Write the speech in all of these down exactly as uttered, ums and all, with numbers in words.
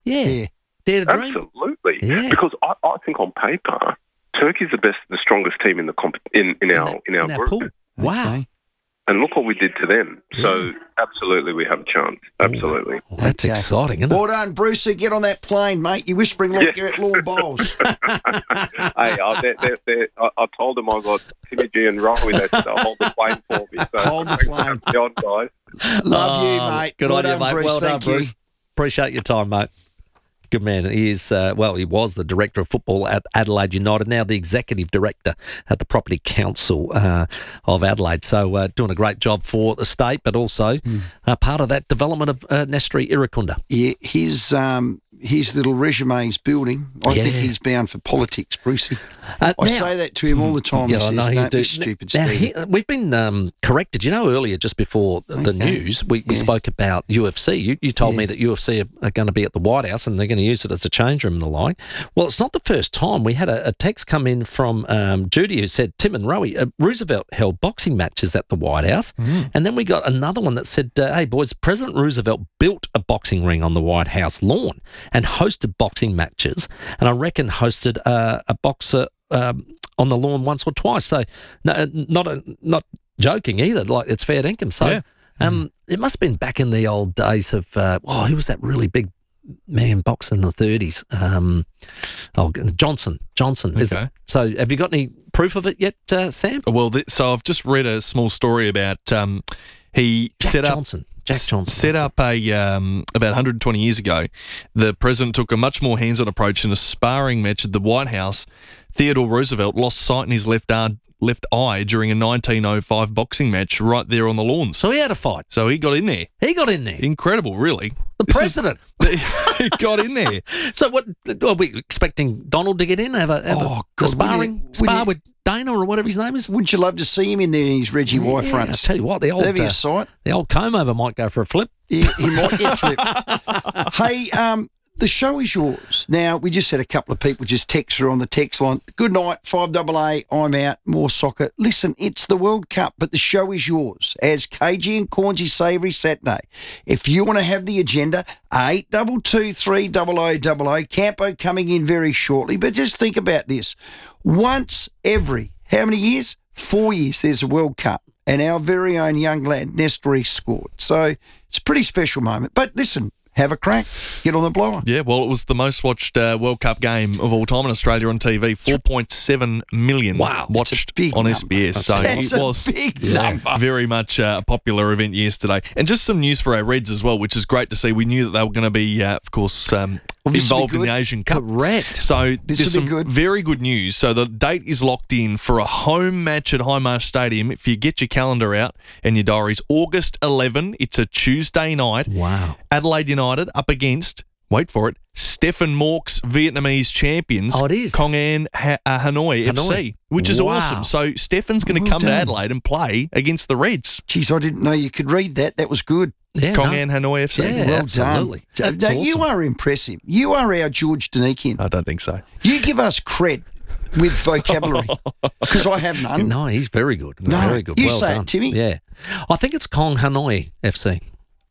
Yeah. Yeah. Dare to dream. Absolutely. Yeah. Because I, I think on paper, Turkey's the best, the strongest team in the comp- in, in, our that- in our in our group. pool. Wow. Okay. And look what we did to them. So Yeah. absolutely, we have a chance. Absolutely. Well, that's Okay. exciting, isn't Well done, Brucey. Get on that plane, mate. You're whispering like Yeah. you're at Lawn Bowls. Hey, I, they're, they're, they're, I, I told them I got Timmy G and Rowie. They said they'll hold the plane for me. So Hold the plane. the odd guys. Love you, Oh, mate. Good well on you, done, mate. Bruce. Well done, Thank you. Bruce. Appreciate your time, mate. Good man. He is, uh, well, he was the director of football at Adelaide United, now the executive director at the Property Council uh, of Adelaide. So uh, doing a great job for the state, but also Mm. uh, part of that development of uh, Nestri Irukunda. Yeah, his um, his little resume is building. I Yeah. think he's bound for politics, Brucey. Uh, I now- say that to him all the time. Yeah, he I says, know you "Don't do. be stupid, Now, Steve." he, we've been um, corrected. You know, earlier, just before the Okay. news, we, we Yeah. spoke about U F C. You, you told Yeah. me that U F C are, are going to be at the White House and they're going to use it as a change room and the like. Well, it's not the first time. We had a, a text come in from um, Judy who said, Tim and Rowie, uh, Roosevelt held boxing matches at the White House. Mm. And then we got another one that said, uh, hey, boys, President Roosevelt built a boxing ring on the White House lawn and hosted boxing matches. And I reckon hosted uh, a boxer um, on the lawn once or twice. So no, not a, not joking either. Like, it's fair income. So Yeah. um, it must have been back in the old days of, uh, oh, who was that really big man boxer in the thirties? Um, oh, Johnson. Johnson. Is Okay. it? So have you got any proof of it yet, uh, Sam? Well, th- so I've just read a small story about um, he Jack set up Johnson. Jack Johnson. set that's up a um, about one hundred twenty years ago. The president took a much more hands-on approach in a sparring match at the White House. Theodore Roosevelt lost sight in his left arm, left eye during a nineteen oh five boxing match right there on the lawns. So he had a fight. So he got in there. He got in there. Incredible, really. The This is- president. he got in there. So what? Are we expecting Donald to get in? Have a, have Oh, a, God, a sparring wouldn't you- spar wouldn't you- with Dana or whatever his name is? Wouldn't you love to see him in there in his Reggie Y Yeah, I fronts? tell you what, the old That'd be uh, a sight. the old comb over might go for a flip. He, he might get flipped. Hey, um, the show is yours. Now, we just had a couple of people just text her on the text line. Good night, five double A, I'm out, more soccer. Listen, it's the World Cup, but the show is yours. As K G and Cornsey say every Saturday, if you want to have the agenda, eight two two three double O double O. Campo coming in very shortly, but just think about this. Once every, how many years? Four years, there's a World Cup. And our very own young lad, Nestor, scored. So it's a pretty special moment. But listen, have a crack. Get on the blower. Yeah, well, it was the most watched uh, World Cup game of all time in Australia on T V. four point seven million Wow, watched it's a big on number. S B S. So That's it a was big yeah, number. very much uh, a popular event yesterday. And just some news for our Reds as well, which is great to see. We knew that they were going to be, uh, of course, um, Well, this will be involved in the good. Asian Cup. Correct. So This there's will be some good. very good news. So the date is locked in for a home match at Highmarsh Stadium. If you get your calendar out and your diaries, August eleventh, it's a Tuesday night. Wow. Adelaide United up against, wait for it, Stefan Mork's Vietnamese champions. Oh, it is? Kong An ha- uh, Hanoi, F C, Hanoi. which is Wow. awesome. So Stefan's going to Well come to done. Adelaide and play against the Reds. Geez, I didn't know you could read that. That was good. Yeah. Kong no. An Hanoi F C. Yeah. Well absolutely. done. That's Now, You awesome. are impressive. You are our George Danikian. I don't think so. You give us cred with vocabulary because I have none. No, he's very good. No, very good. you well say it, done. Timmy. Yeah. I think it's Kong Hanoi F C.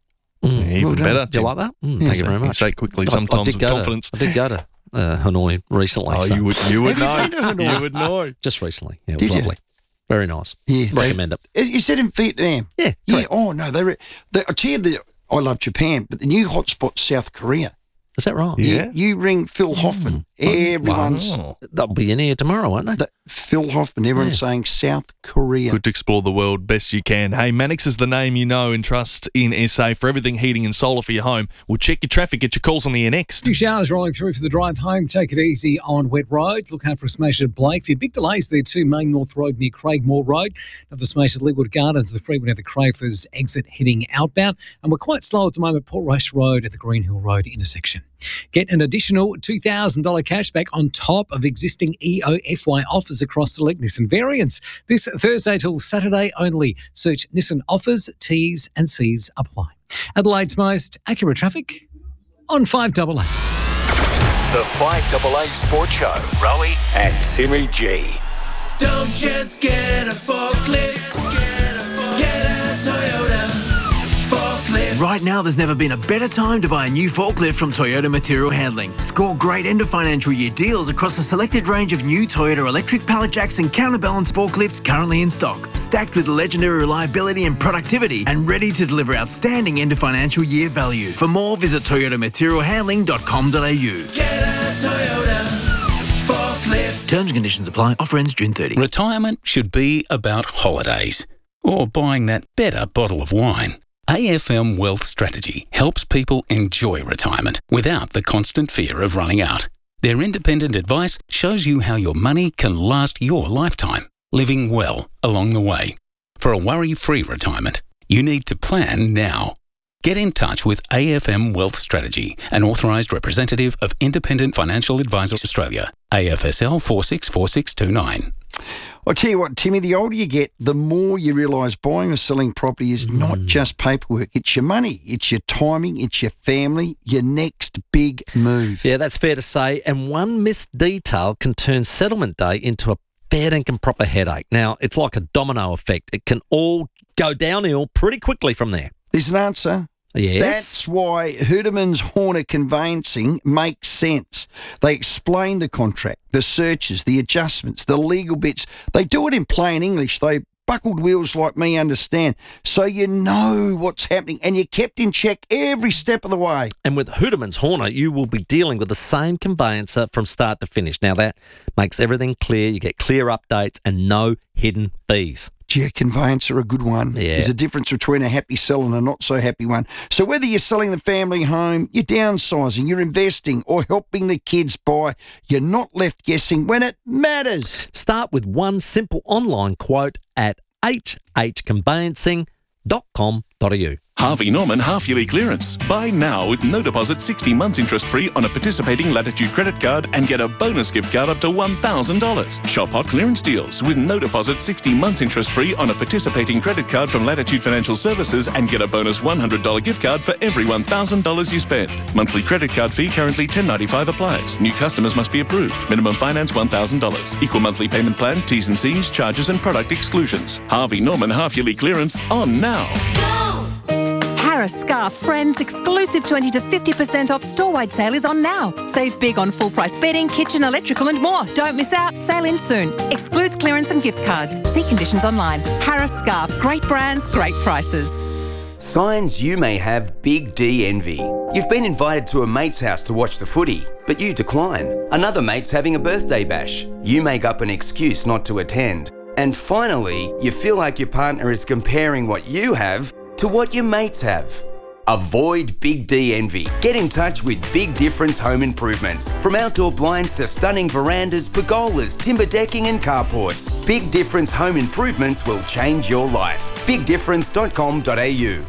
Mm. Even Well done. better. Do you like that? Mm, thank you very You much. say it quickly I- I sometimes did with go to- confidence. I did go to uh, Hanoi recently. Oh, so- you would, you would know. Have you been to Hanoi? You would know. Just recently. Yeah, it was Did you? lovely. Very nice. Yeah. Recommend it. You said in Vietnam. Yeah. Yeah. correct. Oh no, they. Re- they I tell you, the, I love Japan, but the new hotspot's South Korea. Is that right? Yeah. You, you ring Phil Hoffman. Everyone's Oh. They'll be in here tomorrow, won't they? the, Phil Hoffman. Everyone's saying South Korea. Good to explore the world best you can. Hey, Mannix is the name you know and trust in S A for everything heating and solar for your home. We'll check your traffic, get your calls on the air next. Few showers rolling through for the drive home. Take it easy on wet roads. Look out for a smash at Blakeford. Big delays there too. Main North Road near Craigmore Road. Another smash at Leadwood Gardens. The freeway near the Crafers exit heading outbound. And we're quite slow at the moment. Port Rush Road at the Green Hill Road intersection. Get an additional two thousand dollars cashback on top of existing E O F Y offers across select Nissan variants. This Thursday till Saturday only. Search Nissan offers, T's and C's apply. Adelaide's most accurate traffic on five double A. The five double A Sports Show. Rowie and Timmy G. Don't just get a forklift, get a Toyota forklift. Right now, there's never been a better time to buy a new forklift from Toyota Material Handling. Score great end of financial year deals across a selected range of new Toyota electric pallet jacks and counterbalance forklifts currently in stock, stacked with legendary reliability and productivity, and ready to deliver outstanding end of financial year value. For more, visit toyota material handling dot com dot a u. Get a Toyota forklift. Terms and conditions apply. Offer ends June thirtieth. Retirement should be about holidays or buying that better bottle of wine. A F M Wealth Strategy helps people enjoy retirement without the constant fear of running out. Their independent advice shows you how your money can last your lifetime, living well along the way. For a worry-free retirement, you need to plan now. Get in touch with A F M Wealth Strategy, an authorised representative of Independent Financial Advisors Australia, A F S L four six four six two nine. I'll tell you what, Timmy, the older you get, the more you realise buying or selling property is not just paperwork. It's your money, it's your timing, it's your family, your next big move. Yeah, that's fair to say. And one missed detail can turn settlement day into a fair dinkum proper headache. Now, it's like a domino effect. It can all go downhill pretty quickly from there. There's an answer. Yes. That's why Hoodeman's Horner Conveyancing makes sense. They explain the contract, the searches, the adjustments, the legal bits. They do it in plain English. They buckled wheels like me understand. So you know what's happening and you're kept in check every step of the way. And with Hoodeman's Horner, you will be dealing with the same conveyancer from start to finish. Now, that makes everything clear. You get clear updates and no hidden fees. Gee, a conveyancer a good one. Yeah. There's a difference between a happy seller and a not so happy one. So whether you're selling the family home, you're downsizing, you're investing or helping the kids buy, you're not left guessing when it matters. Start with one simple online quote at h h conveyancing dot com dot a u. Harvey Norman half-yearly clearance. Buy now with no deposit, sixty months interest-free on a participating Latitude credit card and get a bonus gift card up to one thousand dollars. Shop hot clearance deals with no deposit, sixty months interest-free on a participating credit card from Latitude Financial Services and get a bonus one hundred dollars gift card for every one thousand dollars you spend. Monthly credit card fee currently ten dollars ninety-five applies. New customers must be approved. Minimum finance one thousand dollars. Equal monthly payment plan, T's and C's, charges and product exclusions. Harvey Norman half-yearly clearance on now. Harris Scarf Friends exclusive twenty to fifty percent off store-wide sale is on now. Save big on full-price bedding, kitchen, electrical and more. Don't miss out. Sale ends soon. Excludes clearance and gift cards. See conditions online. Harris Scarf. Great brands, great prices. Signs you may have Big D envy. You've been invited to a mate's house to watch the footy, but you decline. Another mate's having a birthday bash. You make up an excuse not to attend. And finally, you feel like your partner is comparing what you have to what your mates have. Avoid Big D envy. Get in touch with Big Difference Home Improvements. From outdoor blinds to stunning verandas, pergolas, timber decking and carports, Big Difference Home Improvements will change your life. big difference dot com dot a u.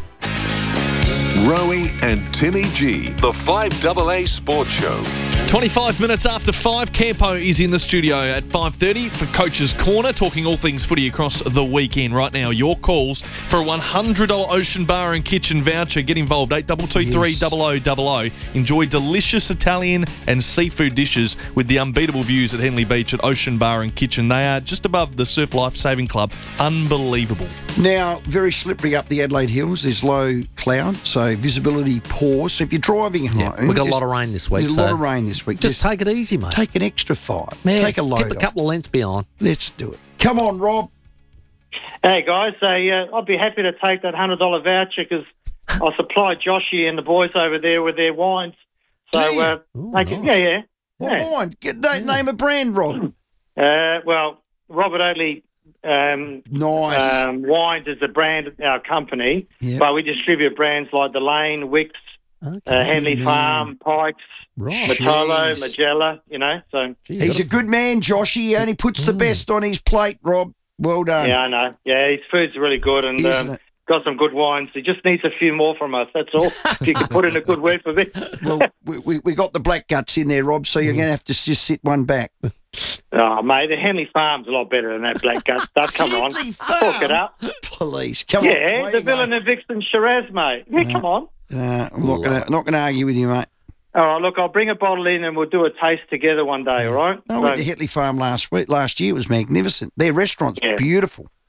Rowie and Timmy G, the five A A Sports Show. twenty-five minutes after five, Campo is in the studio at five thirty for Coach's Corner, talking all things footy across the weekend. Right now, your calls for a one hundred dollars Ocean Bar and Kitchen voucher. Get involved, eight two two three, zero zero zero zero. Enjoy delicious Italian and seafood dishes with the unbeatable views at Henley Beach at Ocean Bar and Kitchen. They are just above the Surf Life Saving Club. Unbelievable. Now, very slippery up the Adelaide Hills. There's low cloud, so visibility poor. So if you're driving home... Yeah, we've got a lot of rain this week. There's so a lot of rain this week. Just, just take it easy, mate. Take an extra five. Yeah, take a load keep a couple of lengths behind. Let's do it. Come on, Rob. Hey, guys. Uh, yeah, I'd be happy to take that one hundred dollars voucher because I supply Joshy and the boys over there with their wines. So, uh, Ooh, they can, yeah, yeah. What yeah. wine? Get, name a brand, Rob. Uh, well, Robert Oatley um, nice. um, Wines is the brand of our company, yep. but we distribute brands like The Lane, Wicks, okay. uh, Henley Man. Farm, Pikes, right. Matolo, Jeez. Magella, you know. So Jeez, He's a good man, Joshy. He only puts the best on his plate, Rob. Well done. Yeah, I know. Yeah, his food's really good and um, got some good wines. He just needs a few more from us, that's all. If you could put in a good word for me. Well, we, we, we got the black guts in there, Rob, so you're going to have to just sit one back. Oh, mate, the Henley Farm's a lot better than that black gut stuff. Come on. Talk it up. Please, come yeah, on. Yeah, the Villain and Vixen Shiraz, mate. Yeah, uh, come on. Uh, I'm not going to not going to argue with you, mate. All right, look, I'll bring a bottle in and we'll do a taste together one day, all right? I went to Hitley Farm last week. Last year. It was magnificent. Their restaurant's yeah. beautiful.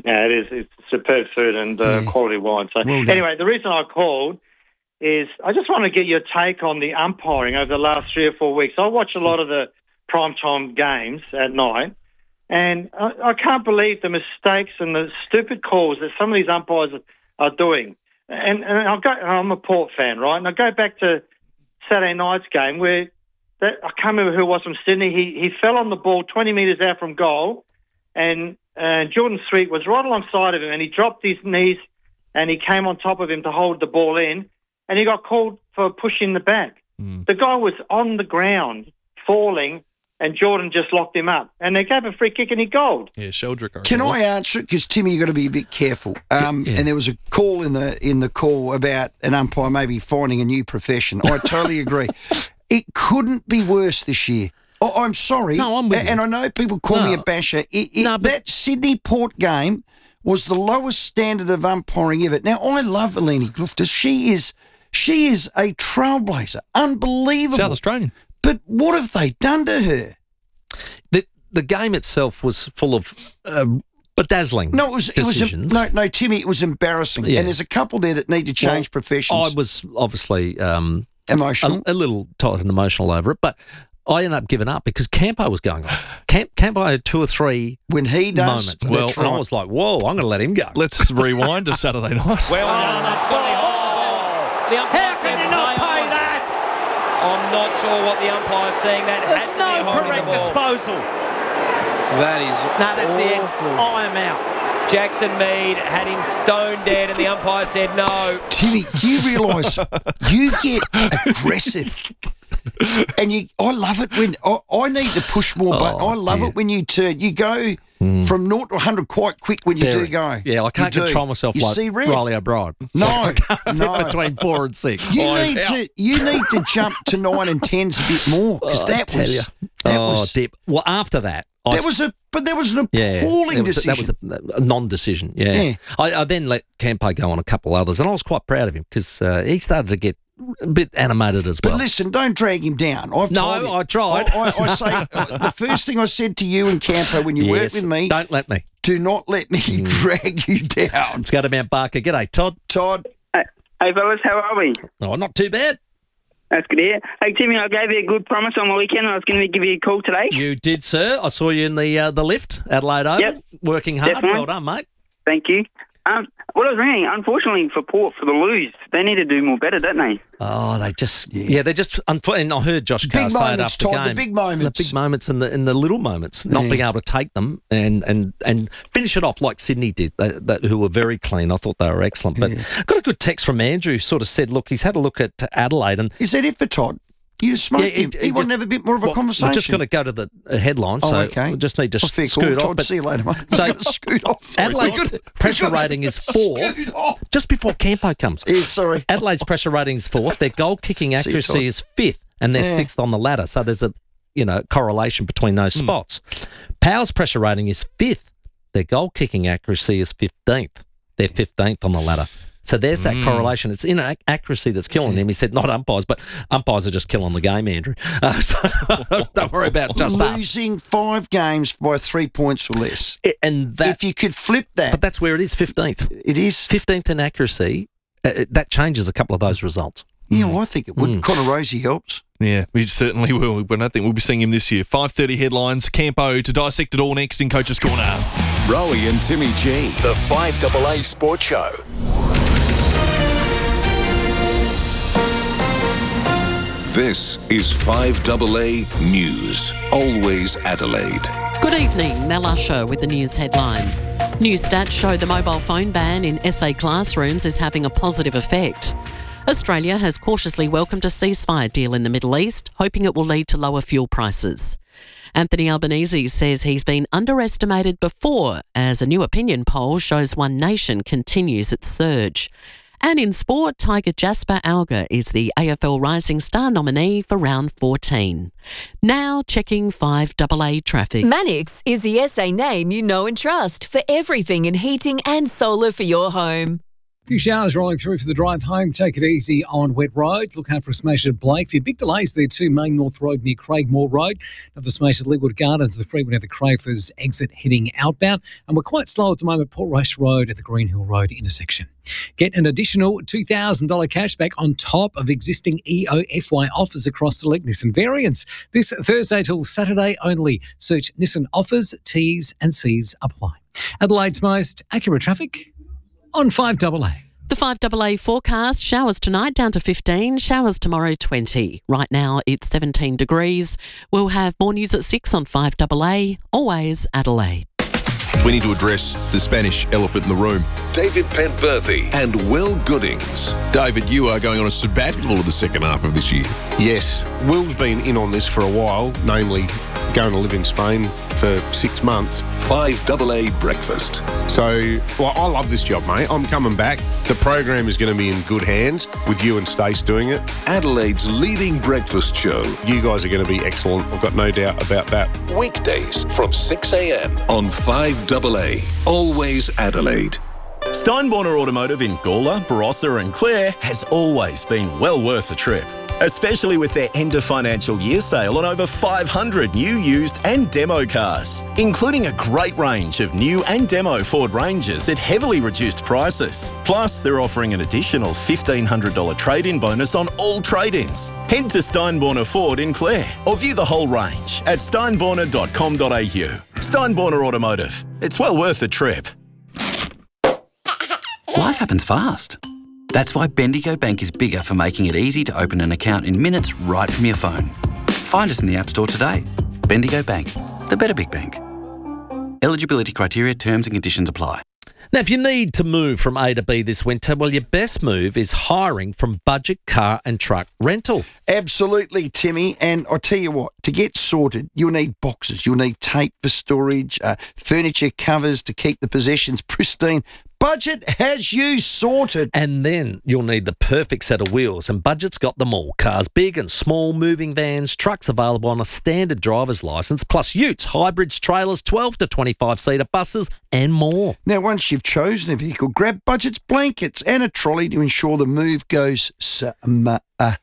Yeah, it is. It's superb food and uh, Yeah. quality wine. So Well done. anyway, the reason I called is I just want to get your take on the umpiring over the last three or four weeks. I watch a lot of the primetime games at night, and I, I can't believe the mistakes and the stupid calls that some of these umpires are doing. And, and I'll go, I'm a Port fan, right? And I go back to Saturday night's game where that, I can't remember who it was from Sydney. He he fell on the ball twenty metres out from goal, and uh, Jordan Sweet was right alongside of him, and he dropped his knees and he came on top of him to hold the ball in, and he got called for pushing the back. Mm. The guy was on the ground, falling, and Jordan just locked him up. And they gave a free kick and he goaled. Yeah, Sheldrick. Can I answer it? Because, Timmy, you've got to be a bit careful. Um, Yeah. And there was a call in the in the call about an umpire maybe finding a new profession. I totally agree. It couldn't be worse this year. Oh, I'm sorry. No, I'm with A- you. And I know people call me No. a basher. It, it, No, but- that Sydney Port game was the lowest standard of umpiring ever. Now, I love Eleni Gluftis. She is, she is a trailblazer. Unbelievable. South Australian. But what have they done to her? The the game itself was full of uh, bedazzling No, it was it was decisions. no no Timmy. It was embarrassing, Yeah. and there's a couple there that need to change Well, professions. I was obviously um, Emotional. a, a little tight and emotional over it, but I ended up giving up because Campo was going off. Camp, Campo had two or three when he does, moments. well, and I was like, whoa, I'm going to let him go. Let's rewind to Saturday night. Well done, that's got the whole The umpire How can you not pay that? I'm not sure what the umpire's saying. That had There's to be no holding correct the ball. disposal. That is No, that's the end. awful. I am out. Jackson Mead had him stone dead, and the umpire said no. Timmy, do you realise you get aggressive? And you, I love it when I, I need to push more, but Oh, I love dear. it when you turn. You go from naught to one hundred quite quick when you Very. do go. Yeah, I can't You do. control myself you like see red. Riley O'Brien. No, I can't sit no. between four and six. You I'm need out. to you need to jump to nine and tens a bit more because Oh, I that tell was you. that oh, was dip. Well, after that, I that was a but that was an Yeah, appalling that was, decision. that was a, a non-decision. Yeah, Yeah. I, I then let Campo go on a couple others, and I was quite proud of him because uh, he started to get a bit animated as But well. listen, don't drag him down. I've No, told you. I tried. I, I, I say uh, the first thing I said to you and Campo when you Yes, worked with me, don't let me. do not let me drag you down. Let's go to Mount Barker. G'day, Todd. Todd. Hey, fellas, how are we? Oh, not too bad. That's good to hear. Hey, Timmy, I gave you a good promise on the weekend. I was going to give you a call today. You did, sir. I saw you in the uh, the lift, Adelaide Oval, Yep. working hard. Definitely. Well done, mate. Thank you. Um, what I was ringing, unfortunately for Port, for the lose, they need to do more better, don't they? Oh, they just yeah, they're just. Unfo- and I heard Josh Carr Big say it moments, after the Todd, the game. big moments. the big moments, and the in the little moments, not Yeah. being able to take them and and and finish it off like Sydney did, they, they, who were very clean. I thought they were excellent. But got a good text from Andrew, who sort of said, "Look, he's had a look at Adelaide, and Is that it for Todd? You just smoked Yeah, him. it- he it wouldn't just- have a bit more of a well, conversation. we're just going to go to the uh, headline, Oh, so okay. we just need to Well, fair scoot call. off. Todd, see you later, mate. So I'm gonna scoot off. Adelaide's Sorry. pressure rating is fourth, Scoot off. just before Campo comes. Yeah, sorry. Adelaide's pressure rating is fourth. Their goal kicking See you, accuracy Todd. is fifth, and they're Yeah. sixth on the ladder. So there's a you know correlation between those spots. Power's pressure rating is fifth. Their goal kicking accuracy is fifteenth. They're fifteenth on the ladder. So there's that correlation. It's inaccuracy that's killing them. He said not umpires, but umpires are just killing the game, Andrew. Uh, so don't worry about just us. Losing five games by three points or less. It- and that, if you could flip that, but that's where it is, fifteenth. It is fifteenth in accuracy. Uh, it- that changes a couple of those results. Yeah, well, I think it would. Mm. Connor Rosie helps. Yeah, we certainly will. But I think we'll be seeing him this year. five thirty headlines. Campo to dissect it all next in Coach's Corner. Rowie and Timmy G, the five A A Sports Show. This is five A A News. Always Adelaide. Good evening, Mel Usher with the news headlines. New stats show the mobile phone ban in S A classrooms is having a positive effect. Australia has cautiously welcomed a ceasefire deal in the Middle East, hoping it will lead to lower fuel prices. Anthony Albanese says he's been underestimated before, as a new opinion poll shows One Nation continues its surge. And in sport, Tiger Jasper Alger is the A F L Rising Star nominee for round fourteen. Now checking five A A traffic. Manix is the S A name you know and trust for everything in heating and solar for your home. A few showers rolling through for the drive home. Take it easy on wet roads. Look out for a smash at Blakeview. Big delays there too. Main North Road near Craigmore Road. Another smash at Leawood Gardens. The freeway near the Crafers exit heading outbound. And we're quite slow at the moment. Port Rush Road at the Greenhill Road intersection. Get an additional two thousand dollars cashback on top of existing E O F Y offers across select Nissan variants. This Thursday till Saturday only. Search Nissan offers, T's and C's apply. Adelaide's most accurate traffic on five A A. The five A A forecast, showers tonight down to fifteen, showers tomorrow twenty. Right now it's seventeen degrees. We'll have more news at six on five A A, always Adelaide. We need to address the Spanish elephant in the room. David Penberthy and Will Goodings. David, you are going on a sabbatical in the second half of this year. Yes. Will's been in on this for a while, namely going to live in Spain for six months. five A A Breakfast. So, well, I love this job, mate. I'm coming back. The program is going to be in good hands with you and Stace doing it. Adelaide's leading breakfast show. You guys are going to be excellent. I've got no doubt about that. Weekdays from six a.m. on five A A. Always Adelaide. Steinborner Automotive in Gawler, Barossa and Clare has always been well worth a trip. Especially with their end of financial year sale on over five hundred new, used and demo cars, including a great range of new and demo Ford Rangers at heavily reduced prices. Plus, they're offering an additional fifteen hundred dollars trade-in bonus on all trade-ins. Head to Steinborner Ford in Clare or view the whole range at steinborner dot com dot a u. Steinborner Automotive. It's well worth a trip. Life happens fast. That's why Bendigo Bank is bigger for making it easy to open an account in minutes right from your phone. Find us in the App Store today. Bendigo Bank, the better big bank. Eligibility criteria, terms and conditions apply. Now, if you need to move from A to B this winter, well, your best move is hiring from Budget Car and Truck Rental. Absolutely, Timmy. And I'll tell you what, to get sorted, you'll need boxes, you'll need tape for storage, uh, furniture covers to keep the possessions pristine. Budget has you sorted. And then you'll need the perfect set of wheels, and Budget's got them all. Cars big and small, moving vans, trucks available on a standard driver's licence, plus utes, hybrids, trailers, twelve to twenty-five seater buses and more. Now, once you've chosen a vehicle, grab Budget's blankets and a trolley to ensure the move goes smooth.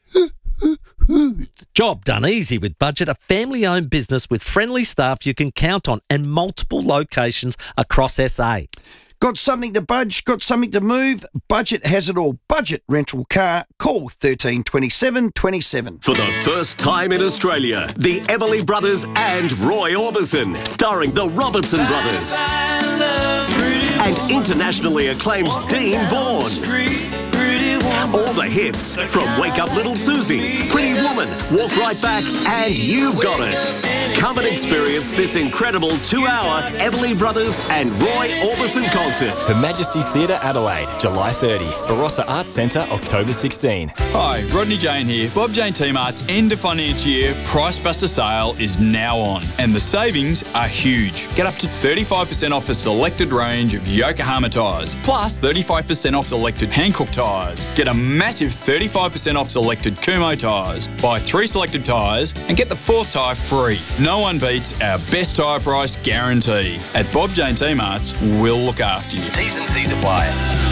Job done easy with Budget, a family-owned business with friendly staff you can count on and multiple locations across S A. Got something to budge? Got something to move? Budget has it all. Budget Rental Car. Call thirteen twenty-seven twenty-seven. For the first time in Australia, the Everly Brothers and Roy Orbison, starring the Robertson Brothers. And internationally acclaimed Dean Bourne. All the hits from Wake Up Little Susie, Pretty Woman, Walk Right Back, and You've Got It. Come and experience this incredible two-hour Everly Brothers and Roy Orbison concert. Her Majesty's Theatre, Adelaide, July thirtieth. Barossa Arts Centre, October sixteenth. Hi, Rodney Jane here. Bob Jane T-Mart's end of financial year Price Buster sale is now on, and the savings are huge. Get up to thirty-five percent off a selected range of Yokohama tyres, plus thirty-five percent off selected Hankook tyres. Get a massive thirty-five percent off selected Kumho tyres. Buy three selected tyres and get the fourth tyre free. No one beats our best tyre price guarantee. At Bob Jane T-Mart's, we'll look after you. T's and C's apply.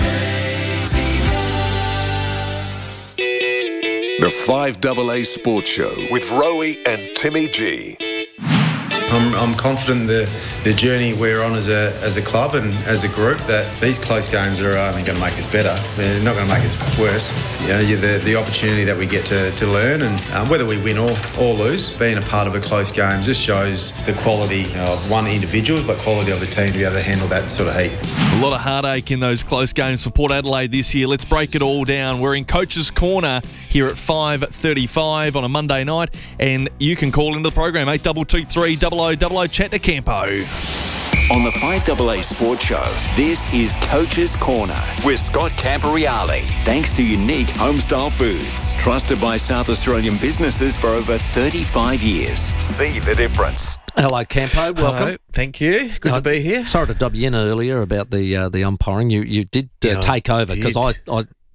The five A A Sports Show with Rowie and Timmy G. I'm, I'm confident the the journey we're on as a as a club and as a group that these close games are only going to make us better. They're not going to make us worse. You know, the the opportunity that we get to, to learn, and um, whether we win or, or lose, being a part of a close game just shows the quality of one individual, but quality of the team to be able to handle that sort of heat. A lot of heartache in those close games for Port Adelaide this year. Let's break it all down. We're in Coach's Corner here at five thirty-five on a Monday night, and you can call into the program eight two two three double oh double oh chat to Campo. On the five A A Sports Show, this is Coach's Corner with Scott Camporeale. Thanks to Unique Homestyle Foods, trusted by South Australian businesses for over thirty-five years. See the difference. Hello, Campo. Welcome. Hello. Thank you. Good uh, to be here. Sorry to dub you in earlier about the uh, the umpiring. You you did uh, yeah, take over because I, I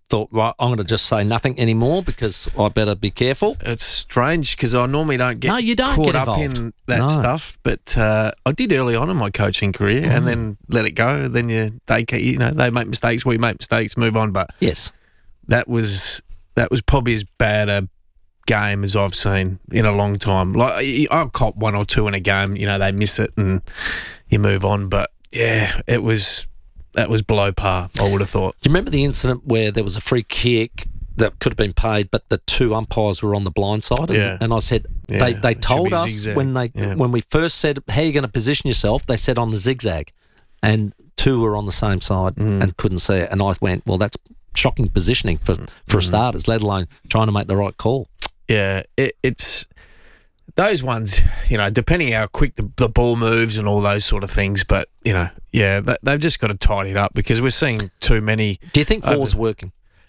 thought, right, I'm going to just say nothing anymore because I better be careful. It's strange because I normally don't get No, you don't caught get up involved. in that No. stuff, but uh, I did early on in my coaching career, Mm. and then let it go. Then you they ca- you know they make mistakes, we make mistakes, move on. But yes, that was that was probably as bad a game as I've seen in a long time. Like I'll cop one or two in a game, you know, they miss it and you move on. But yeah, it was that was below par, I would have thought. Do you remember the incident where there was a free kick that could have been paid, but the two umpires were on the blind side? And, Yeah. and I said, Yeah, they, they it should told be us zigzag. when they Yeah. when we first said, how are you going to position yourself? They said on the zigzag. And two were on the same side Mm. and couldn't see it. And I went, well, that's shocking positioning for, for Mm. starters, let alone trying to make the right call. Yeah, it, it's those ones, you know, depending how quick the, the ball moves and all those sort of things. But, you know, yeah, they, they've just got to tidy it up because we're seeing too many. Do you think four's over- working?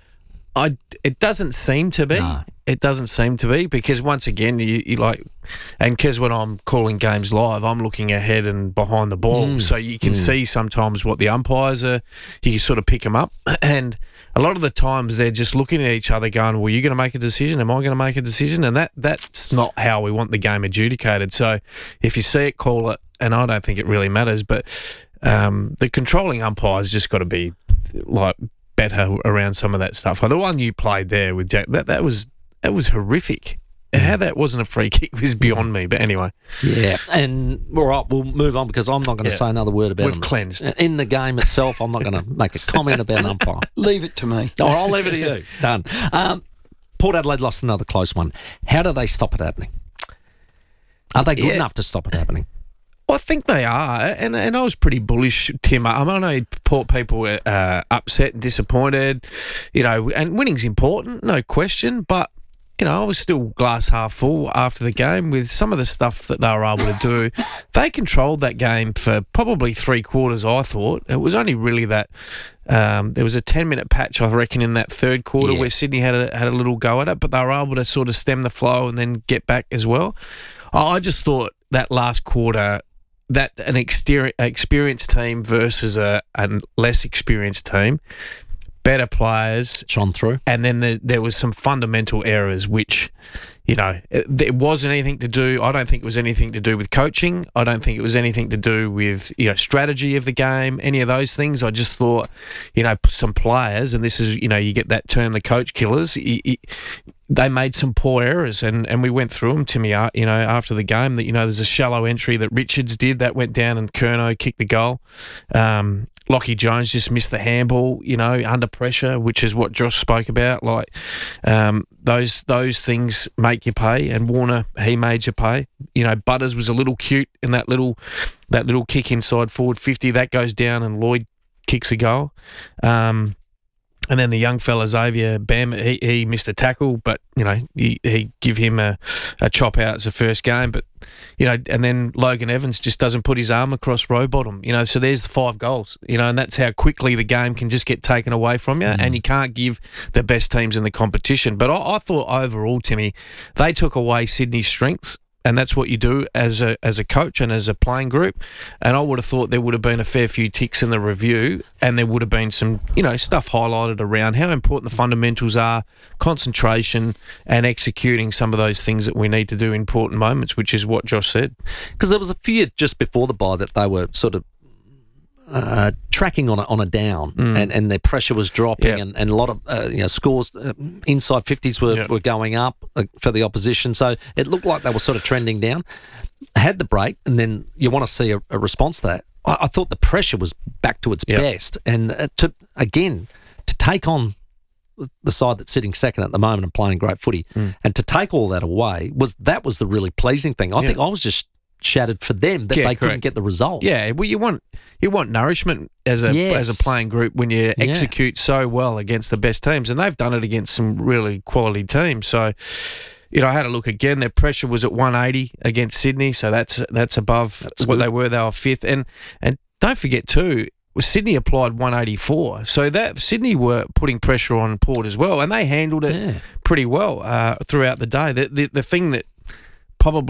I, it doesn't seem to be. No. It doesn't seem to be because once again, you, you like, and because when I'm calling games live, I'm looking ahead and behind the ball, Mm. so you can Mm. see sometimes what the umpires are. You can sort of pick them up, and a lot of the times they're just looking at each other, going, "Well, you're going to make a decision. Am I going to make a decision?" And that that's not how we want the game adjudicated. So if you see it, call it, and I don't think it really matters. But um, the controlling umpires just got to be like better around some of that stuff. Like the one you played there with Jack, that that was that was horrific. How that wasn't a free kick was beyond me. But anyway, Yeah, and all right, we'll move on because I'm not going to Yeah. say another word about We've them. cleansed. In the game itself, I'm not going to make a comment about an umpire. Leave it to me. Or I'll leave it to you. Done. Um, Port Adelaide lost another close one. How do they stop it happening? Are they good Yeah. enough to stop it happening? Well, I think they are, and and I was pretty bullish, Tim. I, I know Port people were uh, upset and disappointed, you know, and winning's important, no question, but you know, I was still glass half full after the game with some of the stuff that they were able to do. They controlled that game for probably three quarters, I thought. It was only really that um, there was a ten-minute patch, I reckon, in that third quarter Yeah. where Sydney had a, had a little go at it, but they were able to sort of stem the flow and then get back as well. I I just thought that last quarter, that an exter- experienced team versus a, a less experienced team, better players shone through, and then the, there was some fundamental errors which, you know, it, it wasn't anything to do. I don't think it was anything to do with coaching. I don't think it was anything to do with, you know, strategy of the game, any of those things. I just thought, you know, some players, and this is, you know, you get that term, the coach killers. He, he, they made some poor errors, and, and we went through them, Timmy, uh, you know, after the game. That, you know, there's a shallow entry that Richards did that went down, and Curnow kicked the goal. Um, Lockie Jones just missed the handball, you know, under pressure, which is what Josh spoke about. Like um, those those things make you pay, and Warner, he made you pay. You know, Butters was a little cute in that little that little kick inside forward fifty that goes down, and Lloyd kicks a goal. Um, And then the young fella, Xavier Bam, he, he missed a tackle, but, you know, he, he give him a, a chop out as a first game. But, you know, and then Logan Evans just doesn't put his arm across row bottom, you know, so there's the five goals, you know, and that's how quickly the game can just get taken away from you, mm. and you can't give the best teams in the competition. But I, I thought overall, Timmy, they took away Sydney's strengths. And that's what you do as a as a coach and as a playing group. And I would have thought there would have been a fair few ticks in the review, and there would have been some, you know, stuff highlighted around how important the fundamentals are, concentration, and executing some of those things that we need to do in important moments, which is what Josh said. Because there was a fear just before the bye that they were sort of Uh, tracking on a, on a down, Mm. and, and their pressure was dropping, Yep. and, and a lot of uh, you know scores uh, inside fifties were, Yep. were going up uh, for the opposition, so it looked like they were sort of trending down. Had the break, and then you want to see a, a response to that. I, I thought the pressure was back to its Yep. best, and uh, to again to take on the side that's sitting second at the moment and playing great footy, Mm. and to take all that away was that was the really pleasing thing. I Yeah. think I was just shattered for them that Yeah, they couldn't correct. get the result. Yeah, well, you want you want nourishment as a Yes. as a playing group when you Yeah. execute so well against the best teams, and they've done it against some really quality teams. So, you know, I had a look again. Their pressure was at one eighty against Sydney, so that's that's above That's what good. they were. They were fifth, and and don't forget too, Sydney applied one eighty-four, so that Sydney were putting pressure on Port as well, and they handled it Yeah. pretty well uh, throughout the day. The, the the thing that probably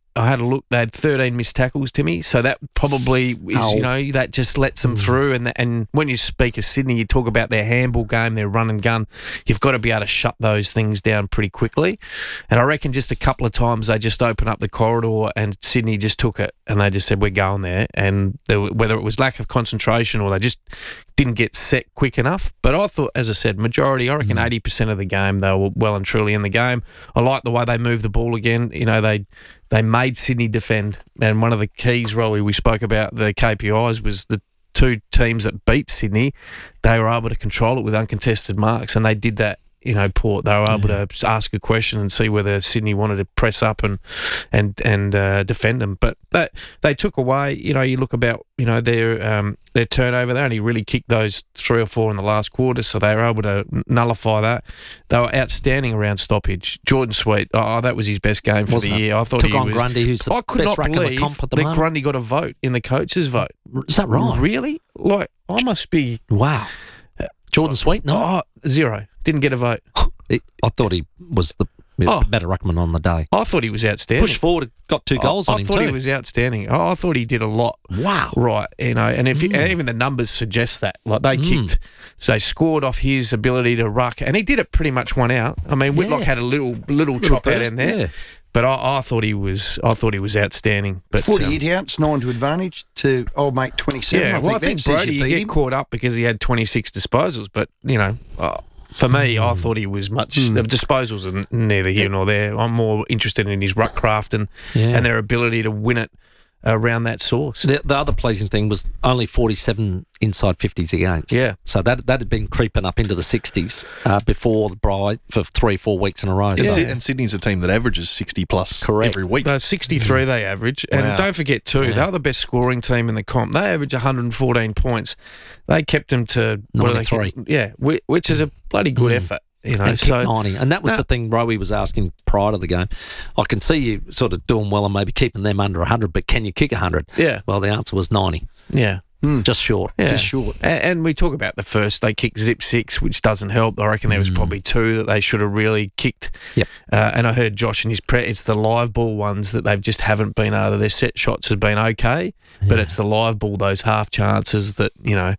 I had a look. They had thirteen missed tackles, Timmy. So that probably is, Oh. you know, that just lets them through. And and when you speak of Sydney, you talk about their handball game, their run and gun. You've got to be able to shut those things down pretty quickly. And I reckon just a couple of times they just opened up the corridor and Sydney just took it and they just said, we're going there. And there, were- whether it was lack of concentration or they just didn't get set quick enough. But I thought, as I said, majority, I reckon eighty percent of the game, they were well and truly in the game. I like the way they moved the ball again. You know, they they made Sydney defend. And one of the keys, Rolly, we spoke about the K P Is was the two teams that beat Sydney, they were able to control it with uncontested marks, and they did that. You know, Port, they were able yeah. to ask a question and see whether Sydney wanted to press up and and and uh, defend them. But that, they took away, you know, you look about, you know, their um, their turnover. They only really kicked those three or four in the last quarter, so they were able to nullify that. They were outstanding around stoppage. Jordan Sweet, oh, that was his best game for Wasn't the it? year. I thought Took he on was. Grundy, who's the I could best not ruck in the believe comp at the that moment. Grundy got a vote in the coaches' vote. Is that right? Really? Like, I must be. Wow. Jordan Sweet, no? Oh, zero. Didn't get a vote. I thought he was the Oh. better ruckman on the day. I thought he was outstanding. Pushed forward, got two goals I, on I him thought too. he was outstanding. I, I thought he did a lot. Wow. Right, you know, and if you, Mm. and even the numbers suggest that. Like they Mm. kicked, so they scored off his ability to ruck, and he did it pretty much one out. I mean, Whitlock Yeah. had a little little, Little chop out burst, in there, yeah. but I, I thought he was. I thought he was outstanding. But um, forty-eight outs, nine to advantage to old mate twenty-seven. yeah, I well, think I think that says Brody you you beat get him. caught up because he had twenty-six disposals, but you know. Uh, For me, I thought he was much. Hmm. The disposals are neither here nor there. I'm more interested in his ruck craft and Yeah. and their ability to win it around that source. The, the other pleasing thing was only forty-seven inside fifties against. Yeah. So that that had been creeping up into the sixties uh, before the Bride for three, four weeks in a row. And, So- Sy- and Sydney's a team that averages sixty plus Correct. every week. No, sixty-three they average. And Wow. don't forget, too, Yeah. they're the best scoring team in the comp. They average one hundred fourteen points. They kept them to... what do they ninety-three. keep- Yeah, whi- which is a bloody good Mm. effort. You know, and kick so ninety. And that was No. the thing Rowie was asking prior to the game. I can see you sort of doing well and maybe keeping them under one hundred, but can you kick one hundred? Yeah. Well, the answer was ninety. Yeah. Just short. Yeah. Just short. And, and we talk about the first, they kicked zip six, which doesn't help. I reckon there was probably two that they should have really kicked. Yep. Uh, and I heard Josh in his pre, it's the live ball ones that they've just haven't been able to, their set shots have been okay, but it's the live ball, those half chances that, you know,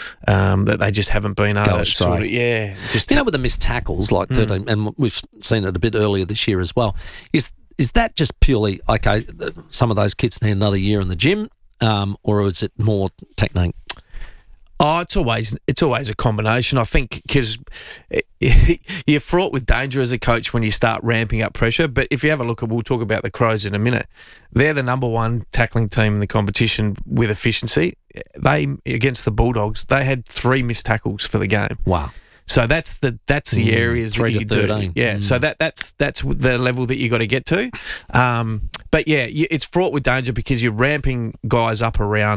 um, that they just haven't been able Go to sort of, straight. yeah. Just You know, with the missed tackles, like Mm. thirteen, and we've seen it a bit earlier this year as well, is is that just purely, okay, th- some of those kids need another year in the gym, um, or is it more technique? Oh, it's always it's always a combination. I think because you're fraught with danger as a coach when you start ramping up pressure. But if you have a look at, we'll talk about the Crows in a minute. They're the number one tackling team in the competition with efficiency. They against the Bulldogs, they had three missed tackles for the game. Wow. So that's the that's the Mm, areas three that to you do. thirteen. Yeah. Mm. So that that's that's the level that you got to get to. Um, but yeah, you, it's fraught with danger because you're ramping guys up around.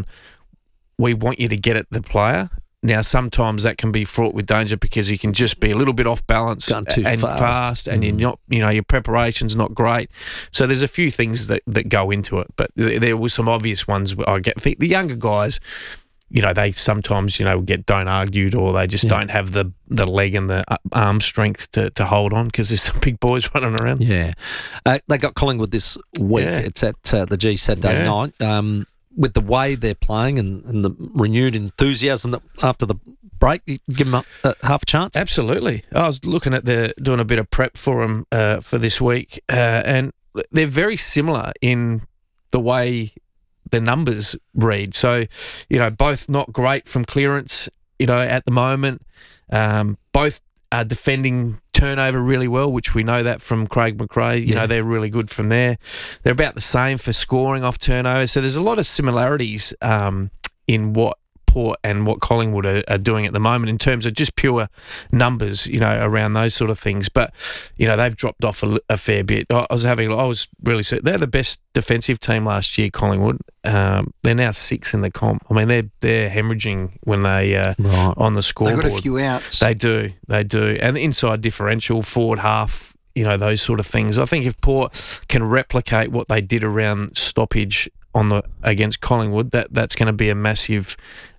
We want you to get at the player. Now, sometimes that can be fraught with danger because you can just be a little bit off balance Going too and fast. fast, and Mm. you're not, you know, your preparation's not great. So there's a few things that, that go into it, but th- there were some obvious ones. Where I get the, the younger guys, you know, they sometimes, you know, get don't argued or they just Yeah. don't have the, the leg and the uh, arm strength to, to hold on because there's some big boys running around. Yeah. Uh, they got Collingwood this week. Yeah. It's at uh, the G Saturday Yeah. night. Um, with the way they're playing and, and the renewed enthusiasm that after the break, you give them a, uh, half a chance. Absolutely. I was looking at the doing a bit of prep for them uh, for this week, uh, and they're very similar in the way the numbers read. So, you know, both not great from clearance, you know, at the moment. Um, both are defending turnover really well, which we know that from Craig McRae. You Yeah. know, they're really good from there. They're about the same for scoring off turnover. So there's a lot of similarities um, in what Port and what Collingwood are, are doing at the moment in terms of just pure numbers, you know, around those sort of things. But, you know, they've dropped off a, a fair bit. I was having, I was really, they're the best defensive team last year, Collingwood. Um, they're now sixth in the comp. I mean, they're they're hemorrhaging when they uh, Right. on the They've scoreboard. got a few outs. They do, they do, and the inside differential, forward half, you know, those sort of things. I think if Port can replicate what they did around stoppage on the against Collingwood, that that's going to be a massive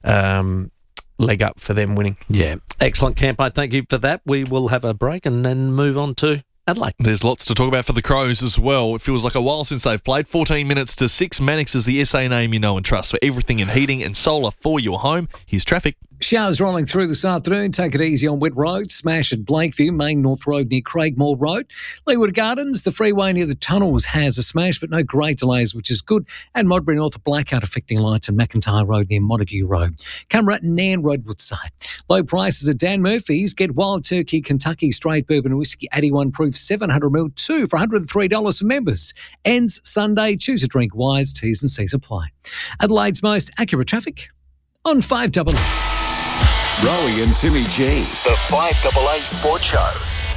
um, leg up for them winning. Yeah. Excellent, Campo. Thank you for that. We will have a break and then move on to Adelaide. There's lots to talk about for the Crows as well. It feels like a while since they've played. fourteen minutes to six. Mannix is the S A name you know and trust for everything in heating and solar for your home. Here's traffic. Showers rolling through this afternoon. Take it easy on wet roads. Smash at Blakeview, Main North Road near Craigmore Road. Leeward Gardens, the freeway near the tunnels has a smash, but no great delays, which is good. And Modbury North, a blackout affecting lights, and McIntyre Road near Montague Road. Camera, Nan Road, Woodside. Low prices at Dan Murphy's. Get Wild Turkey Kentucky Straight Bourbon Whiskey eighty-one proof seven hundred milliliters, two for one hundred three dollars for members. Ends Sunday. Choose a drink wise. T's and C's apply. Adelaide's most accurate traffic on five double A. Rowie and Timmy G, the five double A Sports Show.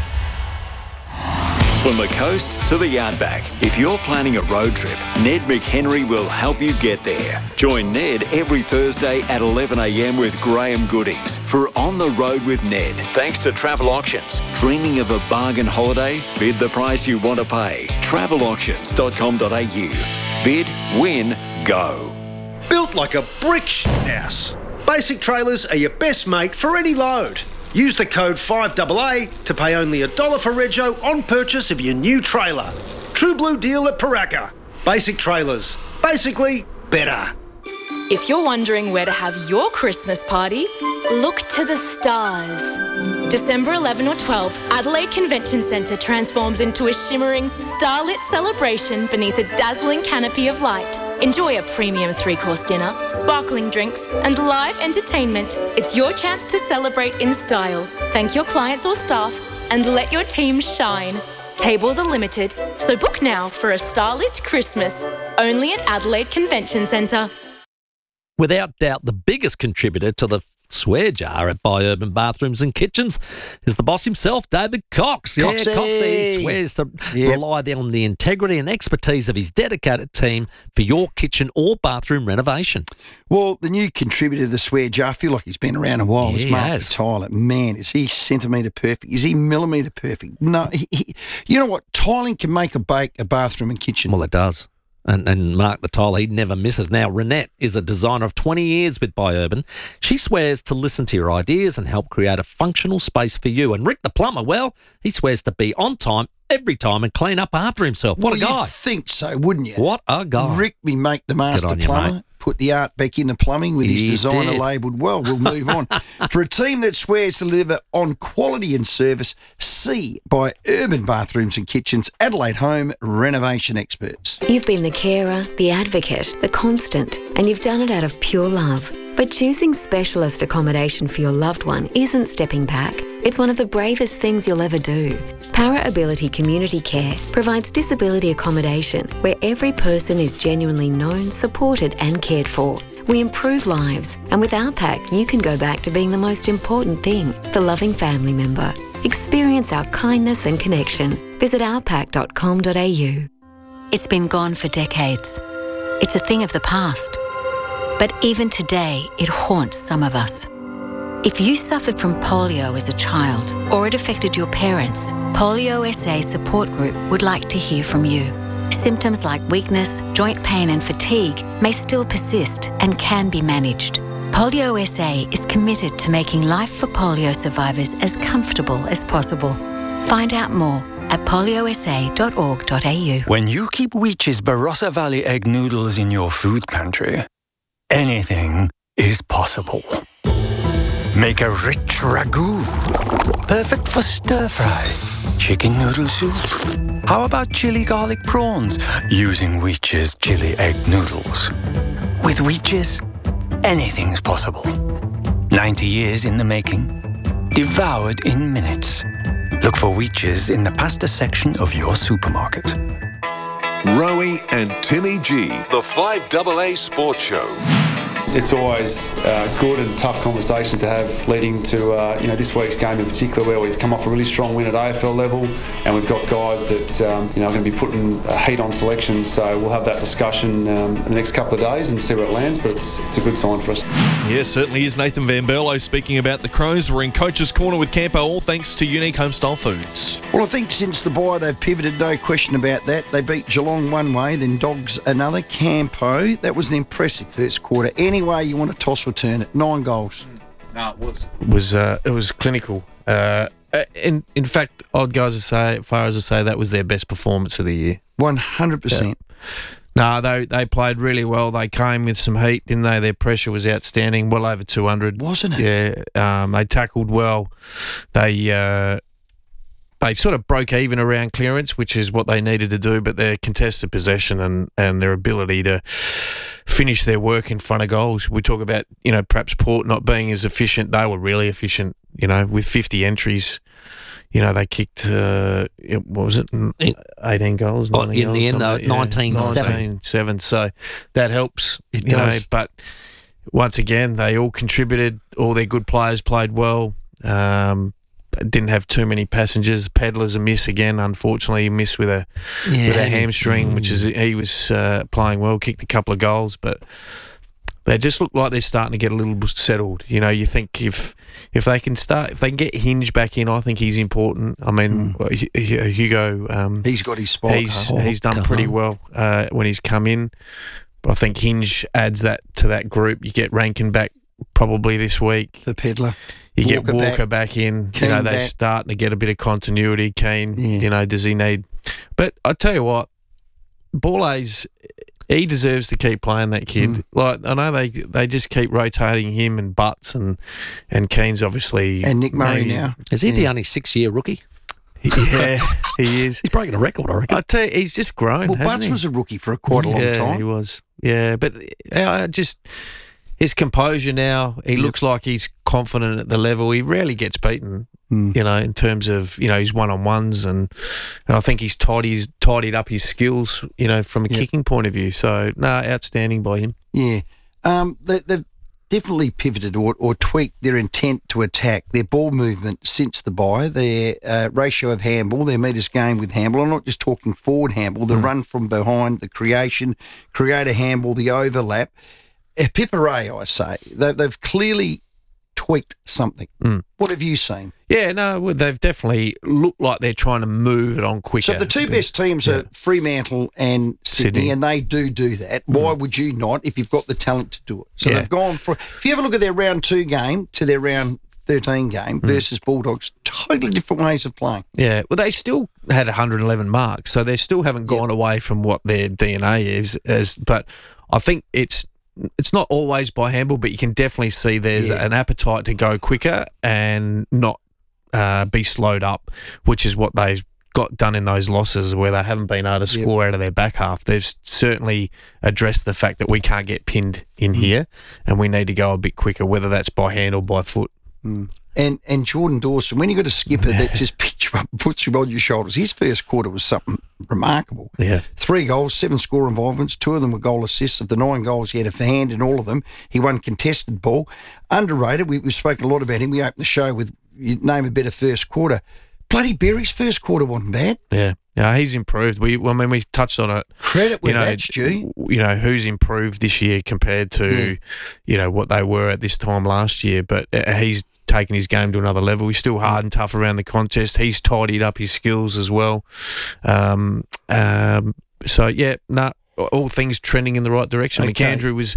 From the coast to the outback, if you're planning a road trip, Ned McHenry will help you get there. Join Ned every Thursday at eleven a.m. with Graham Goodings for On the Road with Ned. Thanks to Travel Auctions. Dreaming of a bargain holiday? Bid the price you want to pay. travel auctions dot com dot a u. Bid, win, go. Built like a brick house. Basic Trailers are your best mate for any load. Use the code five double A to pay only a dollar for rego on purchase of your new trailer. True blue deal at Paraka. Basic Trailers. Basically, better. If you're wondering where to have your Christmas party, look to the stars. December eleventh or twelfth, Adelaide Convention Centre transforms into a shimmering, starlit celebration beneath a dazzling canopy of light. Enjoy a premium three-course dinner, sparkling drinks, and live entertainment. It's your chance to celebrate in style, thank your clients or staff, and let your team shine. Tables are limited, so book now for a starlit Christmas, only at Adelaide Convention Centre. Without doubt, the biggest contributor to the swear jar at Bi-Urban Bathrooms and Kitchens is the boss himself, David Cox. Coxie. Yeah, Coxie swears to Yep. rely on the integrity and expertise of his dedicated team for your kitchen or bathroom renovation. Well, the new contributor to the swear jar, I feel like he's been around a while. Yeah, It's he Mark has. Tyler. Man, is he centimetre perfect? Is he millimetre perfect? No. He, he, you know what? Tiling can make or break a bathroom and kitchen. Well, it does. And, and Mark the Tiler, he never misses. Now, Renette is a designer of twenty years with Bi-Urban. She swears to listen to your ideas and help create a functional space for you. And Rick the plumber, well, he swears to be on time every time and clean up after himself. What well, a guy. You'd think so, wouldn't you? What a guy. Rick, me make the master Good on you, plumber. mate. Put the art back in the plumbing with his He designer did. labelled well. We'll move on. For a team that swears to deliver on quality and service, see by Urban Bathrooms and Kitchens, Adelaide Home Renovation Experts. You've been the carer, the advocate, the constant, and you've done it out of pure love. But choosing specialist accommodation for your loved one isn't stepping back. It's one of the bravest things you'll ever do. Para Ability Community Care provides disability accommodation where every person is genuinely known, supported and cared for. We improve lives, and with our pack, you can go back to being the most important thing, the loving family member. Experience our kindness and connection. Visit our pack dot com dot a u. It's been gone for decades. It's a thing of the past. But even today, it haunts some of us. If you suffered from polio as a child or it affected your parents, Polio S A Support Group would like to hear from you. Symptoms like weakness, joint pain and fatigue may still persist and can be managed. Polio S A is committed to making life for polio survivors as comfortable as possible. Find out more at polio s a dot org dot a u. When you keep Weech's Barossa Valley egg noodles in your food pantry, anything is possible. Make a rich ragu, perfect for stir-fry, chicken noodle soup. How about chili garlic prawns using Weech's chili egg noodles? With Weech's, anything's possible. ninety years in the making, devoured in minutes. Look for Weech's in the pasta section of your supermarket. Rowie and Timmy G, the five double A Sports Show. It's always uh, good and tough conversations to have leading to uh, you know this week's game in particular, where we've come off a really strong win at A F L level, and we've got guys that um, you know are going to be putting heat on selection. So we'll have that discussion um, in the next couple of days and see where it lands. But it's it's a good sign for us. Yeah, certainly is. Nathan Van Berlo speaking about the Crows. We're in Coach's Corner with Campo, all thanks to Unique Homestyle Foods. Well, I think since the bye they've pivoted, no question about that. They beat Geelong one way, then Dogs another. Campo, that was an impressive first quarter. Any way you want to toss or turn it, nine goals. No, it was. It was, uh, it was clinical. Uh, Uh, in in fact, I'd go as say, as far as to say that was their best performance of the year. One hundred percent. No, they they played really well. They came with some heat, didn't they? Their pressure was outstanding, well over two hundred. Wasn't it? Yeah, um, they tackled well. They uh, they sort of broke even around clearance, which is what they needed to do, but their contested possession and, and their ability to finish their work in front of goals. We talk about, you know, perhaps Port not being as efficient. They were really efficient, you know, with fifty entries. You know, they kicked, uh, what was it, eighteen goals? Oh, in the end, though, nineteen seven. nineteen seven, so that helps. It you does. know, but once again, they all contributed. All their good players played well. Um, didn't have too many passengers. Pedler's a miss again, unfortunately. He missed with a, Yeah, with a he- hamstring, mm. which is, he was uh, playing well, kicked a couple of goals, but they just look like they're starting to get a little bit settled. You know, you think if if they can start, if they can get Hinge back in, I think he's important. I mean, Hu- Hu- Hugo, um, He's got his spot. he's huh? he's done pretty well uh, when he's come in. But I think Hinge adds that to that group. You get Rankin back probably this week. The Pedler. You Walker get Walker back. back, in. Keane you know, they're back. starting to get a bit of continuity. Keane, Yeah. you know, does he need? But I tell you what, Borlase, he deserves to keep playing, that kid. Mm. Like I know they they just keep rotating him and Butts and and Keane's obviously And Nick Murray maybe- now. Is he the Yeah. only six-year rookie? Yeah, he is. He's breaking a record, I reckon. I tell you, he's just grown. Well, hasn't Butts he? was a rookie for a quite a long yeah, time. he was. Yeah, but uh, I just his composure now. He Yep. looks like he's confident at the level. He rarely gets beaten. Mm. You know, in terms of you know his one on ones and and I think he's tidied tidied up his skills. You know, from a Yep. kicking point of view. So no, outstanding by him. Yeah. Um, they, they've definitely pivoted or, or tweaked their intent to attack, their ball movement since the bye, their uh, ratio of handball, their metres gained with handball. I'm not just talking forward handball, the Mm. run from behind, the creation, creator handball, the overlap. Uh, Pipperay, I say. They, they've clearly tweaked something. Mm. What have you seen? Yeah, no, well, they've definitely looked like they're trying to move it on quicker. So if the two best teams are Fremantle and Sydney, Sydney. and they do do that, why would you not if you've got the talent to do it? So Yeah. they've gone for, if you ever look at their round two game to their round thirteen game versus Bulldogs, totally different ways of playing. Yeah, well, they still had one hundred eleven marks, so they still haven't gone away from what their D N A is. As, but I think it's it's not always by handball, but you can definitely see there's Yeah. an appetite to go quicker and not uh, be slowed up, which is what they've got done in those losses where they haven't been able to Yep. score out of their back half. They've certainly addressed the fact that we can't get pinned in here and we need to go a bit quicker, whether that's by hand or by foot. Mm. And and Jordan Dawson, when you got a skipper that just picks you up and puts you on your shoulders, his first quarter was something remarkable. Yeah. Three goals, seven score involvements, two of them were goal assists. Of the nine goals, he had a hand in all of them. He won contested ball. Underrated, we, we've spoken a lot about him. We opened the show with, you name a better first quarter. Bloody Berry's first quarter wasn't bad. Yeah, yeah, he's improved. We, well, I mean, we touched on it. Credit where you know, that's due. You know, who's improved this year compared to, Yeah. you know, what they were at this time last year. But uh, he's taken his game to another level. He's still hard and tough around the contest. He's tidied up his skills as well. Um, um, so yeah, no, all things trending in the right direction. Okay. McAndrew was.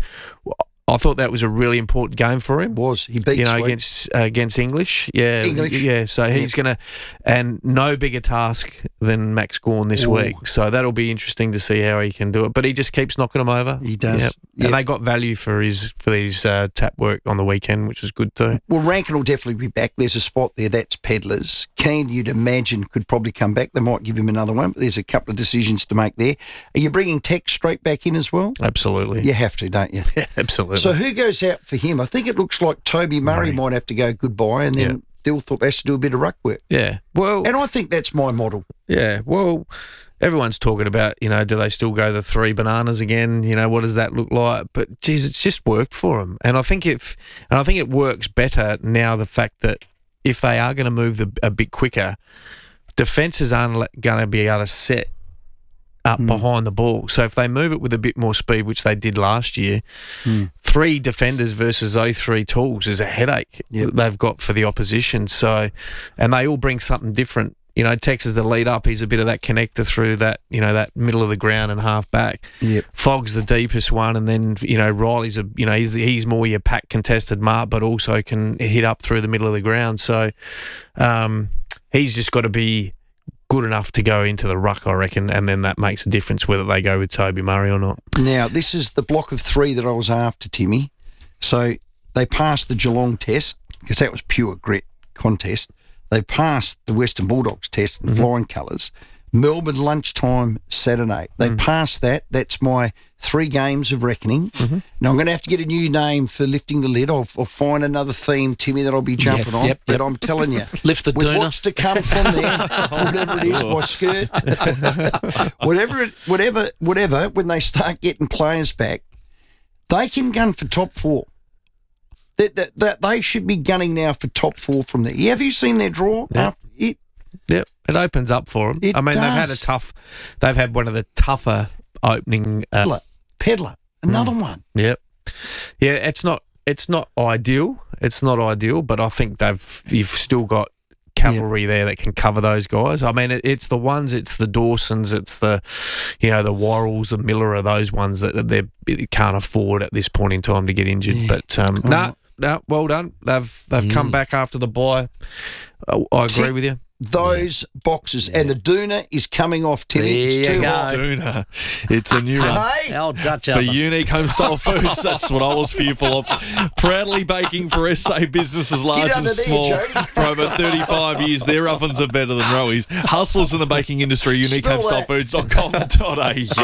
I thought that was a really important game for him. Was he beat you know Sweet. against uh, against English? Yeah, English. Yeah, so he's gonna, and no bigger task than Max Gawn this Ooh. week. So that'll be interesting to see how he can do it. But he just keeps knocking them over. He does. Yep. Yep. And they got value for his for his uh, tap work on the weekend, which was good too. Well, Rankin will definitely be back. There's a spot there. That's Pedlers. Keane, you'd imagine, could probably come back. They might give him another one, but there's a couple of decisions to make there. Are you bringing Tex straight back in as well? Absolutely. You have to, don't you? Yeah, absolutely. So who goes out for him? I think it looks like Toby Murray, Murray. might have to go goodbye, and then Yeah. Dilthorpe has to do a bit of ruck work. Yeah. Well, And I think that's my model. yeah. Well, everyone's talking about, you know, do they still go the three bananas again? You know, what does that look like? But geez, it's just worked for them, and I think if, and I think it works better now. The fact that if they are going to move the, a bit quicker, defences aren't going to be able to set up Mm. behind the ball. So if they move it with a bit more speed, which they did last year, Mm. three defenders versus those three tools is a headache Yep. that they've got for the opposition. So, and they all bring something different. You know, Tex is the lead up. He's a bit of that connector through that, you know, that middle of the ground and half back. Yep. Fogg's the deepest one, and then you know Riley's a, you know, he's he's more your pack contested mark, but also can hit up through the middle of the ground. So, um, he's just got to be good enough to go into the ruck, I reckon, and then that makes a difference whether they go with Toby Murray or not. Now, this is the block of three that I was after, Timmy. So they passed the Geelong test, because that was pure grit contest. They passed the Western Bulldogs test in mm-hmm. flying colours. Melbourne lunchtime Saturday. They mm. passed that. That's my three games of reckoning. Mm-hmm. Now, I'm going to have to get a new name for lifting the lid. I'll, I'll find another theme, Timmy, that I'll be jumping yep, on. Yep, but yep. I'm telling you, lift the with doona. What's to come from there, whatever it is, my skirt, whatever, it, whatever, whatever, when they start getting players back, they can gun for top four. That, that, that they should be gunning now for top four from there. Have you seen their draw? Yep. After it, Yep, it opens up for them. It I mean, does. they've had a tough, they've had one of the tougher opening. Uh, Pedler, Pedler, another mm, one. Yep, yeah, it's not, it's not ideal. It's not ideal, but I think they've, you've still got cavalry yep. there that can cover those guys. I mean, it, it's the ones, it's the Dawsons, it's the, you know, the Worrells, the Miller are those ones that they can't afford at this point in time to get injured. Yeah. But um, no, nah, nah, well done. They've they've mm. come back after the bye. I, I agree Tick with you. Those boxes. Yeah. And the Doona is coming off, Timmy. It's too hot. Doona. It's a new one. Hey. Our Dutch For oven. Unique Homestyle Foods, that's what I was fearful of. Proudly baking for S A businesses large and small there, for over thirty-five years. Their ovens are better than Rowi's. Hustlers in the baking industry, unique homestyle foods dot com dot a u.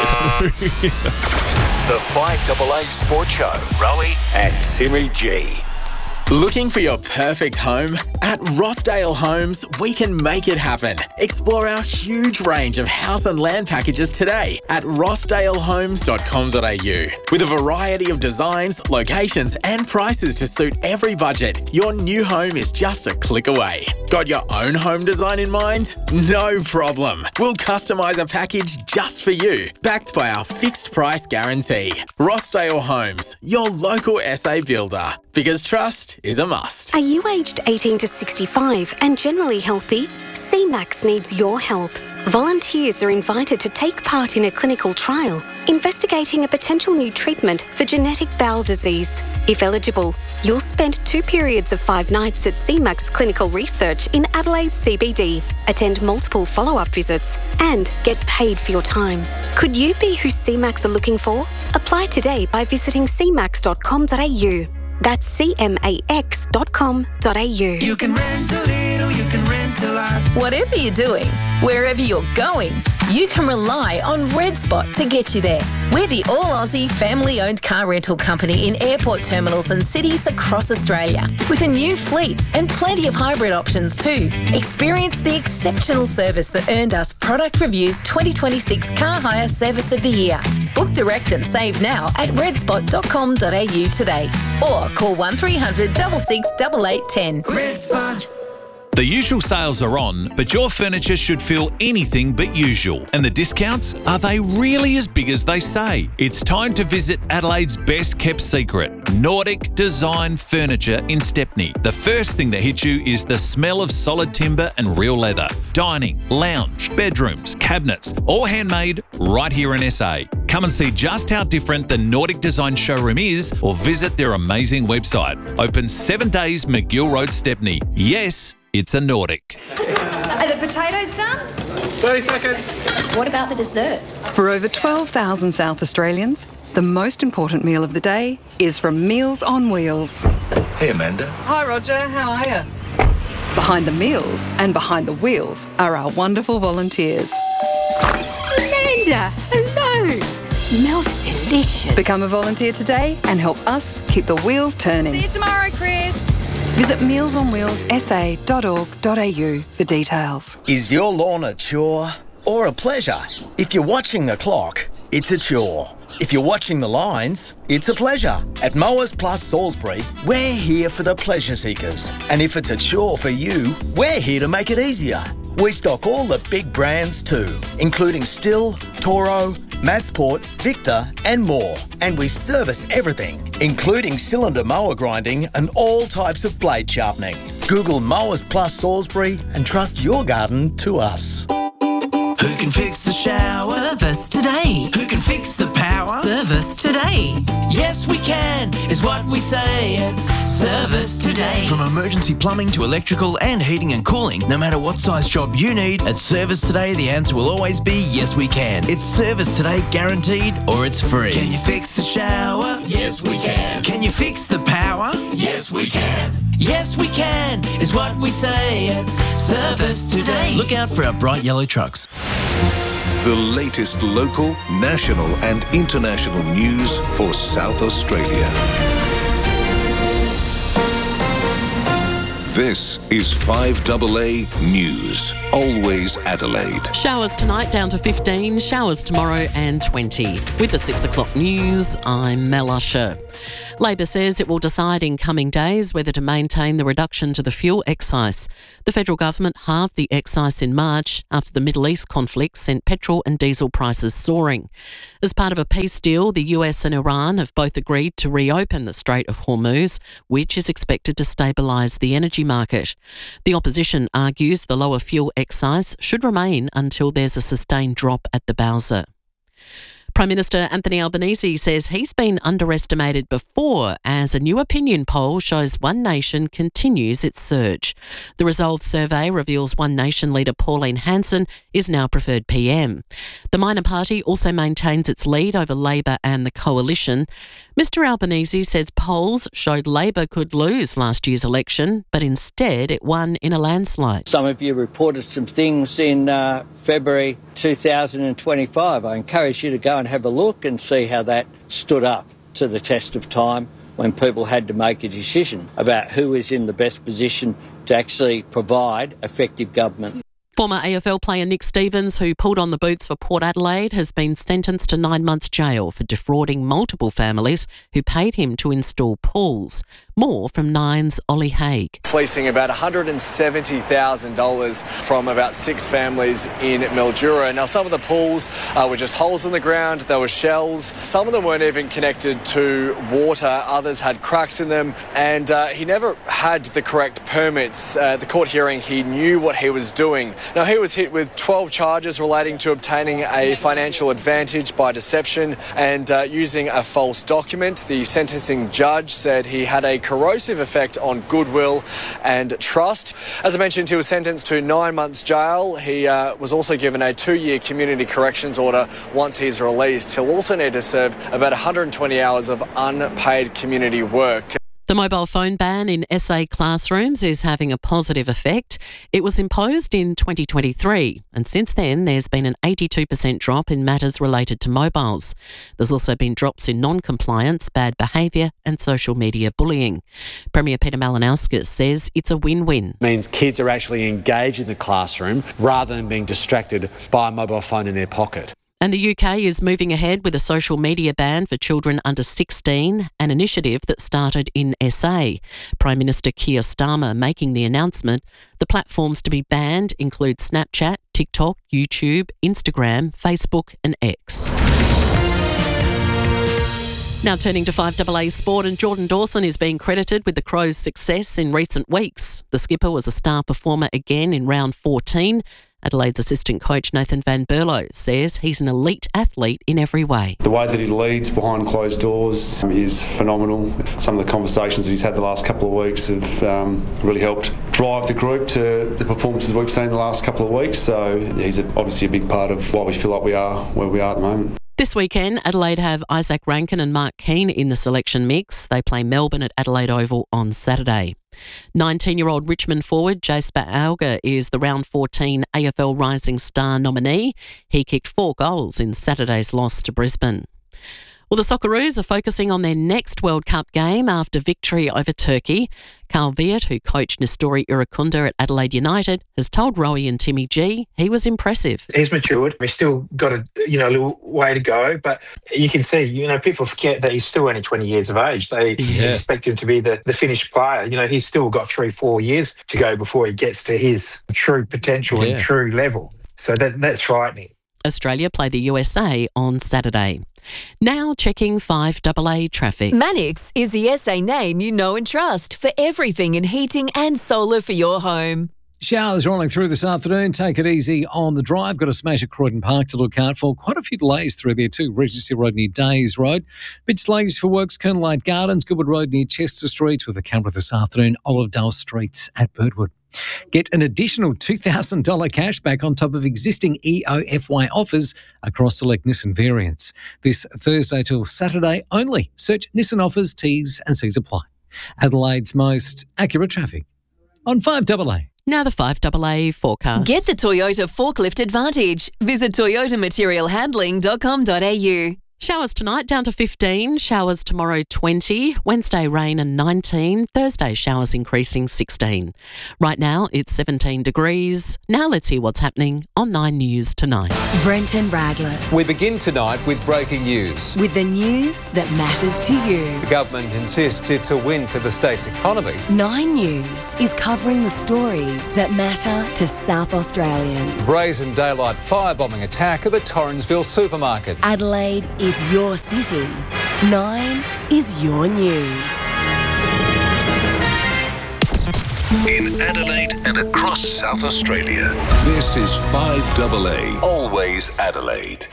The five A A Sports Show. Rowie and Timmy G. Looking for your perfect home? At Rossdale Homes, we can make it happen. Explore our huge range of house and land packages today at rossdale homes dot com dot a u. With a variety of designs, locations and prices to suit every budget, your new home is just a click away. Got your own home design in mind? No problem. We'll customise a package just for you, backed by our fixed price guarantee. Rossdale Homes, your local S A builder. Because trust is a must. Are you aged eighteen to sixty-five and generally healthy? C MAX needs your help. Volunteers are invited to take part in a clinical trial investigating a potential new treatment for genetic bowel disease. If eligible, you'll spend two periods of five nights at C MAX Clinical Research in Adelaide C B D, attend multiple follow-up visits, and get paid for your time. Could you be who C MAX are looking for? Apply today by visiting c max dot com dot a u. That's c max dot com dot a u. You can rent a little, you can rent a lot. Whatever you're doing, wherever you're going, you can rely on Red Spot to get you there. We're the all-Aussie family-owned car rental company in airport terminals and cities across Australia, with a new fleet and plenty of hybrid options too. Experience the exceptional service that earned us Product Review's twenty twenty-six Car Hire Service of the Year. Book direct and save now at red spot dot com dot a u today, or call one three hundred, six six eight eight one zero. Red Spot. The usual sales are on, but your furniture should feel anything but usual. And the discounts? Are they really as big as they say? It's time to visit Adelaide's best kept secret, Nordic Design Furniture in Stepney. The first thing that hits you is the smell of solid timber and real leather. Dining, lounge, bedrooms, cabinets, all handmade right here in S A. Come and see just how different the Nordic Design showroom is, or visit their amazing website. Open seven days, McGill Road, Stepney. Yes, it's a Nordic. Are the potatoes done? thirty seconds. What about the desserts? For over twelve thousand South Australians, the most important meal of the day is from Meals on Wheels. Hey, Amanda. Hi, Roger. How are you? Behind the meals and behind the wheels are our wonderful volunteers. Amanda, hello. Smells delicious. Become a volunteer today and help us keep the wheels turning. See you tomorrow, Chris. Visit meals on wheels s a dot org dot a u for details. Is your lawn a chore or a pleasure? If you're watching the clock, it's a chore. If you're watching the lines, it's a pleasure. At Mowers Plus Salisbury, we're here for the pleasure seekers. And if it's a chore for you, we're here to make it easier. We stock all the big brands too, including Stihl, Toro, Massport, Victor and more. And we service everything, including cylinder mower grinding and all types of blade sharpening. Google Mowers Plus Salisbury and trust your garden to us. Who can fix the shower? Service today. Who can fix the power? Service today. Yes, we can, is what we say at Service Today. From emergency plumbing to electrical and heating and cooling, no matter what size job you need, at Service Today the answer will always be yes we can. It's Service Today guaranteed or it's free. Can you fix the shower? Yes, we can. Can you fix the power? Yes, we can. Yes we can, is what we say at Service Today. Look out for our bright yellow trucks. The latest local, national and international news for South Australia. This is five A A News. Always Adelaide. Showers tonight down to fifteen, showers tomorrow and twenty. With the six o'clock news, I'm Mel Usher. Labor says it will decide in coming days whether to maintain the reduction to the fuel excise. The federal government halved the excise in March after the Middle East conflict sent petrol and diesel prices soaring. As part of a peace deal, the U S and Iran have both agreed to reopen the Strait of Hormuz, which is expected to stabilise the energy market. The opposition argues the lower fuel excise should remain until there's a sustained drop at the Bowser. Prime Minister Anthony Albanese says he's been underestimated before as a new opinion poll shows One Nation continues its surge. The Resolve survey reveals One Nation leader Pauline Hanson is now preferred P M. The minor party also maintains its lead over Labor and the Coalition. Mister Albanese says polls showed Labor could lose last year's election, but instead it won in a landslide. Some of you reported some things in uh, February two thousand twenty-five. I encourage you to go and have a look and see how that stood up to the test of time when people had to make a decision about who is in the best position to actually provide effective government. Former A F L player Nick Stevens, who pulled on the boots for Port Adelaide, has been sentenced to nine months jail for defrauding multiple families who paid him to install pools. More from Nine's Ollie Haig. Fleecing about one hundred seventy thousand dollars from about six families in Mildura. Now, some of the pools uh, were just holes in the ground, there were shells. Some of them weren't even connected to water, others had cracks in them, and uh, he never had the correct permits. Uh, at the court hearing, he knew what he was doing. Now, he was hit with twelve charges relating to obtaining a financial advantage by deception and uh, using a false document. The sentencing judge said he had a corrosive effect on goodwill and trust. As I mentioned, he was sentenced to nine months jail. He uh, was also given a two-year community corrections order once he's released. He'll also need to serve about one hundred twenty hours of unpaid community work. The mobile phone ban in S A classrooms is having a positive effect. It was imposed in twenty twenty-three, and since then there's been an eighty-two percent drop in matters related to mobiles. There's also been drops in non-compliance, bad behaviour and social media bullying. Premier Peter Malinauskas says it's a win-win. It means kids are actually engaged in the classroom rather than being distracted by a mobile phone in their pocket. And the U K is moving ahead with a social media ban for children under sixteen, an initiative that started in S A. Prime Minister Keir Starmer making the announcement. The platforms to be banned include Snapchat, TikTok, YouTube, Instagram, Facebook and X. Now turning to five A A Sport, and Jordan Dawson is being credited with the Crows' success in recent weeks. The skipper was a star performer again in round fourteen. Adelaide's assistant coach Nathan Van Berlo says he's an elite athlete in every way. The way that he leads behind closed doors is phenomenal. Some of the conversations that he's had the last couple of weeks have um, really helped drive the group to the performances we've seen the last couple of weeks. So yeah, he's a, obviously a big part of why we feel like we are where we are at the moment. This weekend, Adelaide have Isaac Rankin and Mark Keane in the selection mix. They play Melbourne at Adelaide Oval on Saturday. nineteen-year-old Richmond forward Jasper Auger is the round fourteen A F L Rising Star nominee. He kicked four goals in Saturday's loss to Brisbane. Well, the Socceroos are focusing on their next World Cup game after victory over Turkey. Carl Viet, who coached Nestori Irukunda at Adelaide United, has told Rowie and Timmy G he was impressive. He's matured. He's still got a you know a little way to go, but you can see, you know, people forget that he's still only twenty years of age. They yeah. expect him to be the, the finished player. You know, he's still got three, four years to go before he gets to his true potential yeah. and true level. So that that's frightening. Australia play the U S A on Saturday. Now checking five A A traffic. Manix is the S A name you know and trust for everything in heating and solar for your home. Showers rolling through this afternoon. Take it easy on the drive. Got a smash at Croydon Park to look out for. Quite a few delays through there too. Regency Road near Days Road. Bit sluggish for works. Colonel Light Gardens. Goodwood Road near Chester Street with a camera this afternoon. Olivedale Street at Birdwood. Get an additional two thousand dollars cash back on top of existing E O F Y offers across select Nissan variants. This Thursday till Saturday only. Search Nissan offers, T's and C's apply. Adelaide's most accurate traffic on five A A. Now the five A A forecast. Get the Toyota Forklift Advantage. Visit toyota material handling dot com dot a u. Showers tonight down to fifteen, showers tomorrow twenty, Wednesday rain and nineteen, Thursday showers increasing sixteen. Right now it's seventeen degrees. Now let's hear what's happening on Nine News tonight. Brenton Raglas. We begin tonight with breaking news. With the news that matters to you. The government insists it's a win for the state's economy. Nine News is covering the stories that matter to South Australians. Brazen daylight firebombing attack at the Torrensville supermarket. Adelaide is your city. Nine is your news. In Adelaide and across South Australia, this is five A A, always Adelaide.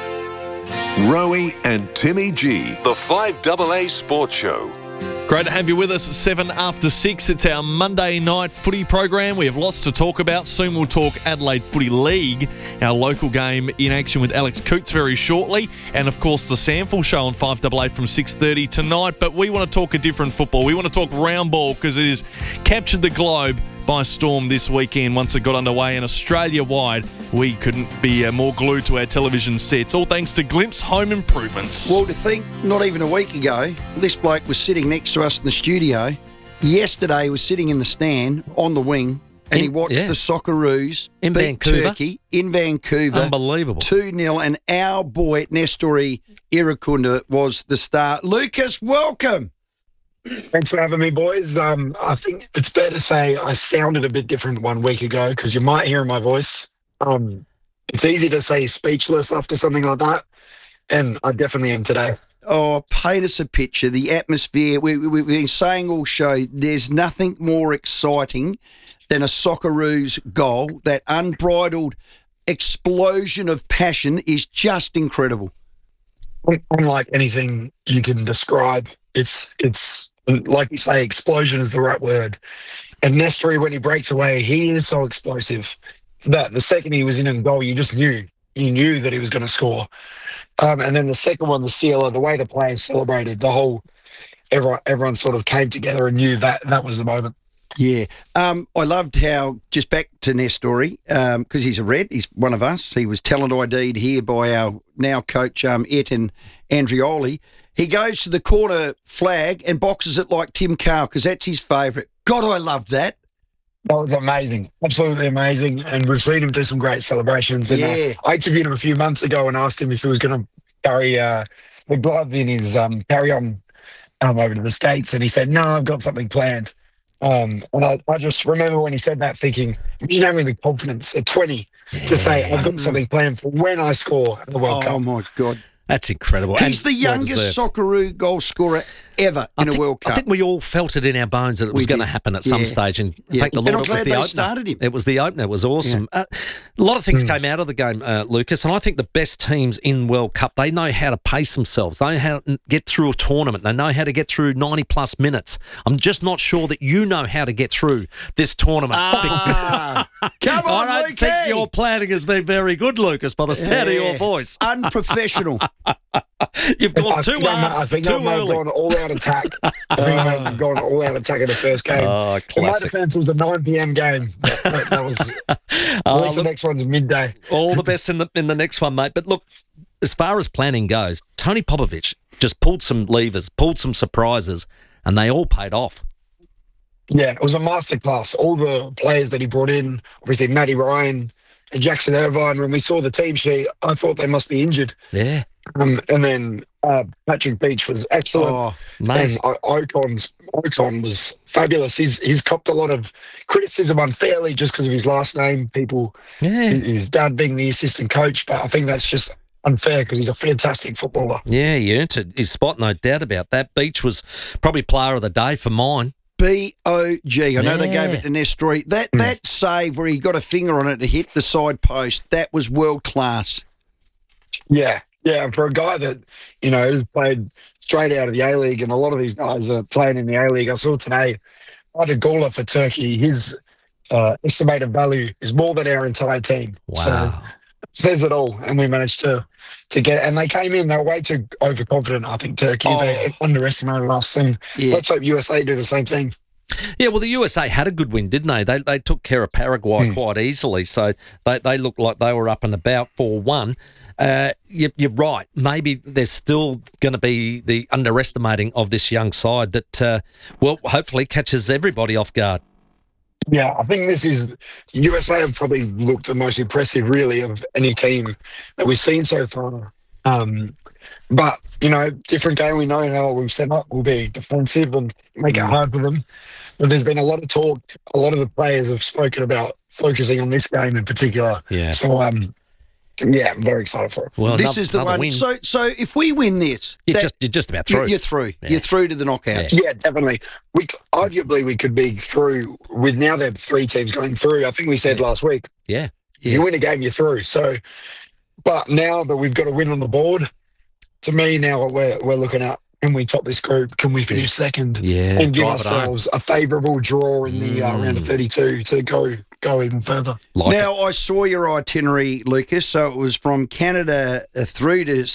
Rowie and Timmy G, the five A A Sports Show. Great to have you with us at seven after six. It's our Monday night footy program. We have lots to talk about. Soon we'll talk Adelaide Footy League, our local game in action with Alex Coots very shortly. And, of course, the Samful Show on five A A from six thirty tonight. But we want to talk a different football. We want to talk round ball because it has captured the globe by storm this weekend once it got underway, and Australia-wide, we couldn't be uh, more glued to our television sets, all thanks to Glimpse Home Improvements. Well, to think, not even a week ago, this bloke was sitting next to us in the studio. Yesterday, he was sitting in the stand on the wing, and in, he watched yeah. the Socceroos in beat Vancouver. Turkey in Vancouver. Unbelievable. two nil, and our boy, Nestori Irakunda, was the star. Lucas, welcome. Thanks for having me, boys. Um, I think it's fair to say I sounded a bit different one week ago because you might hear in my voice. Um, it's easy to say speechless after something like that, and I definitely am today. Oh, paint us a picture. The atmosphere, we, we, we've been saying all show, there's nothing more exciting than a Socceroos goal. That unbridled explosion of passion is just incredible. Unlike anything you can describe, it's it's like you say, explosion is the right word. And Nestori, when he breaks away, he is so explosive that the second he was in and goal, you just knew. You knew that he was going to score. Um, and then the second one, the sealer, the way the players celebrated, the whole, everyone, everyone sort of came together and knew that that was the moment. Yeah. Um, I loved how, just back to Nestori, because um, he's a Red, he's one of us. He was talent I D'd here by our now coach, um, Etan Andrioli. He goes to the corner flag and boxes it like Tim Carr because that's his favourite. God, I loved that. That was amazing. Absolutely amazing. And we've seen him do some great celebrations. And Yeah. uh, I interviewed him a few months ago and asked him if he was going to carry uh, the glove in his um, carry-on um, over to the States. And he said, no, I've got something planned. Um, and I, I just remember when he said that thinking, imagine having the confidence at twenty to say, I've got something planned for when I score at the World Oh, Cup. my God. That's incredible. He's And the well youngest deserved. Socceroo goal scorer ever I in think, a World Cup. I think we all felt it in our bones that it was We going to did. happen at some Yeah. stage, and Yeah. thank the And Lord I'm it was glad the they opener. started him. It was the opener. It was awesome. Uh, a lot of things Mm. came out of the game, uh, Lucas, and I think the best teams in World Cup, they know how to pace themselves. They know how to get through a tournament. They know how to get through ninety-plus minutes. I'm just not sure that you know how to get through this tournament. Ah, come on, I don't Lukey. think your planning has been very good, Lucas, by the sound of Yeah. your voice. Unprofessional. You've gone I too think I hard, might- I think too I might have early. gone all out attack. I think I might have gone all out attack in the first game. Oh, In my classic. defence, it was a nine p.m. game. That, that, that was. At Oh, least the look, next one's midday. all the best in the in the next one, mate. But look, as far as planning goes, Tony Popovich just pulled some levers, pulled some surprises, and they all paid off. Yeah, it was a masterclass. All the players that he brought in, obviously Matty Ryan and Jackson Irvine, when we saw the team sheet, I thought they must be injured. Yeah. Um, and then uh, Patrick Beach was excellent. Oh, amazing. And O- Ocon's, Ocon was fabulous. He's he's copped a lot of criticism unfairly just because of his last name. People, Yeah. his dad being the assistant coach, but I think that's just unfair because he's a fantastic footballer. Yeah, he earned it. His spot, no doubt about that. Beach was probably player of the day for mine. B O G. I know they Yeah. gave it to Nestori. That that save where he got a finger on it to hit the side post, that was world class. Yeah, yeah. And for a guy that, you know, has played straight out of the A-League, and a lot of these guys are playing in the A-League. I saw today, Ida Gula for Turkey, his uh, estimated value is more than our entire team. Wow. So it says it all. And we managed to, to get and they came in, they were way too overconfident, I think, Turkey. Oh. They underestimated us, and Yeah. let's hope U S A do the same thing. Yeah, well, the U S A had a good win, didn't they? They they took care of Paraguay quite easily, so they, they looked like they were up and about four one. Uh, you, you're right. Maybe there's still going to be the underestimating of this young side that, uh, well, hopefully catches everybody off guard. Yeah, I think this is U S A have probably looked the most impressive, really, of any team that we've seen so far. Um, but you know, different game. We know how we've set up. We'll be defensive and make it hard for them. But there's been a lot of talk. A lot of the players have spoken about focusing on this game in particular. Yeah. So um, yeah, I'm very excited for it. Well, this another- is the another one. win. So, so if we win this, You're that- just you're just about you- through. You're through. Yeah. You're through to the knockouts. Yeah, definitely. We c- arguably we could be through with now. There are three teams going through. I think we said last week. Yeah. You win a game, you're through. So, but now that we've got a win on the board, to me now we're we're looking at, can we top this group? Can we finish second? Yeah, and give drive it home. ourselves a favourable draw in the uh, round of thirty-two to go go even further. Like now, I saw your itinerary, Lucas. So it was from Canada uh, through to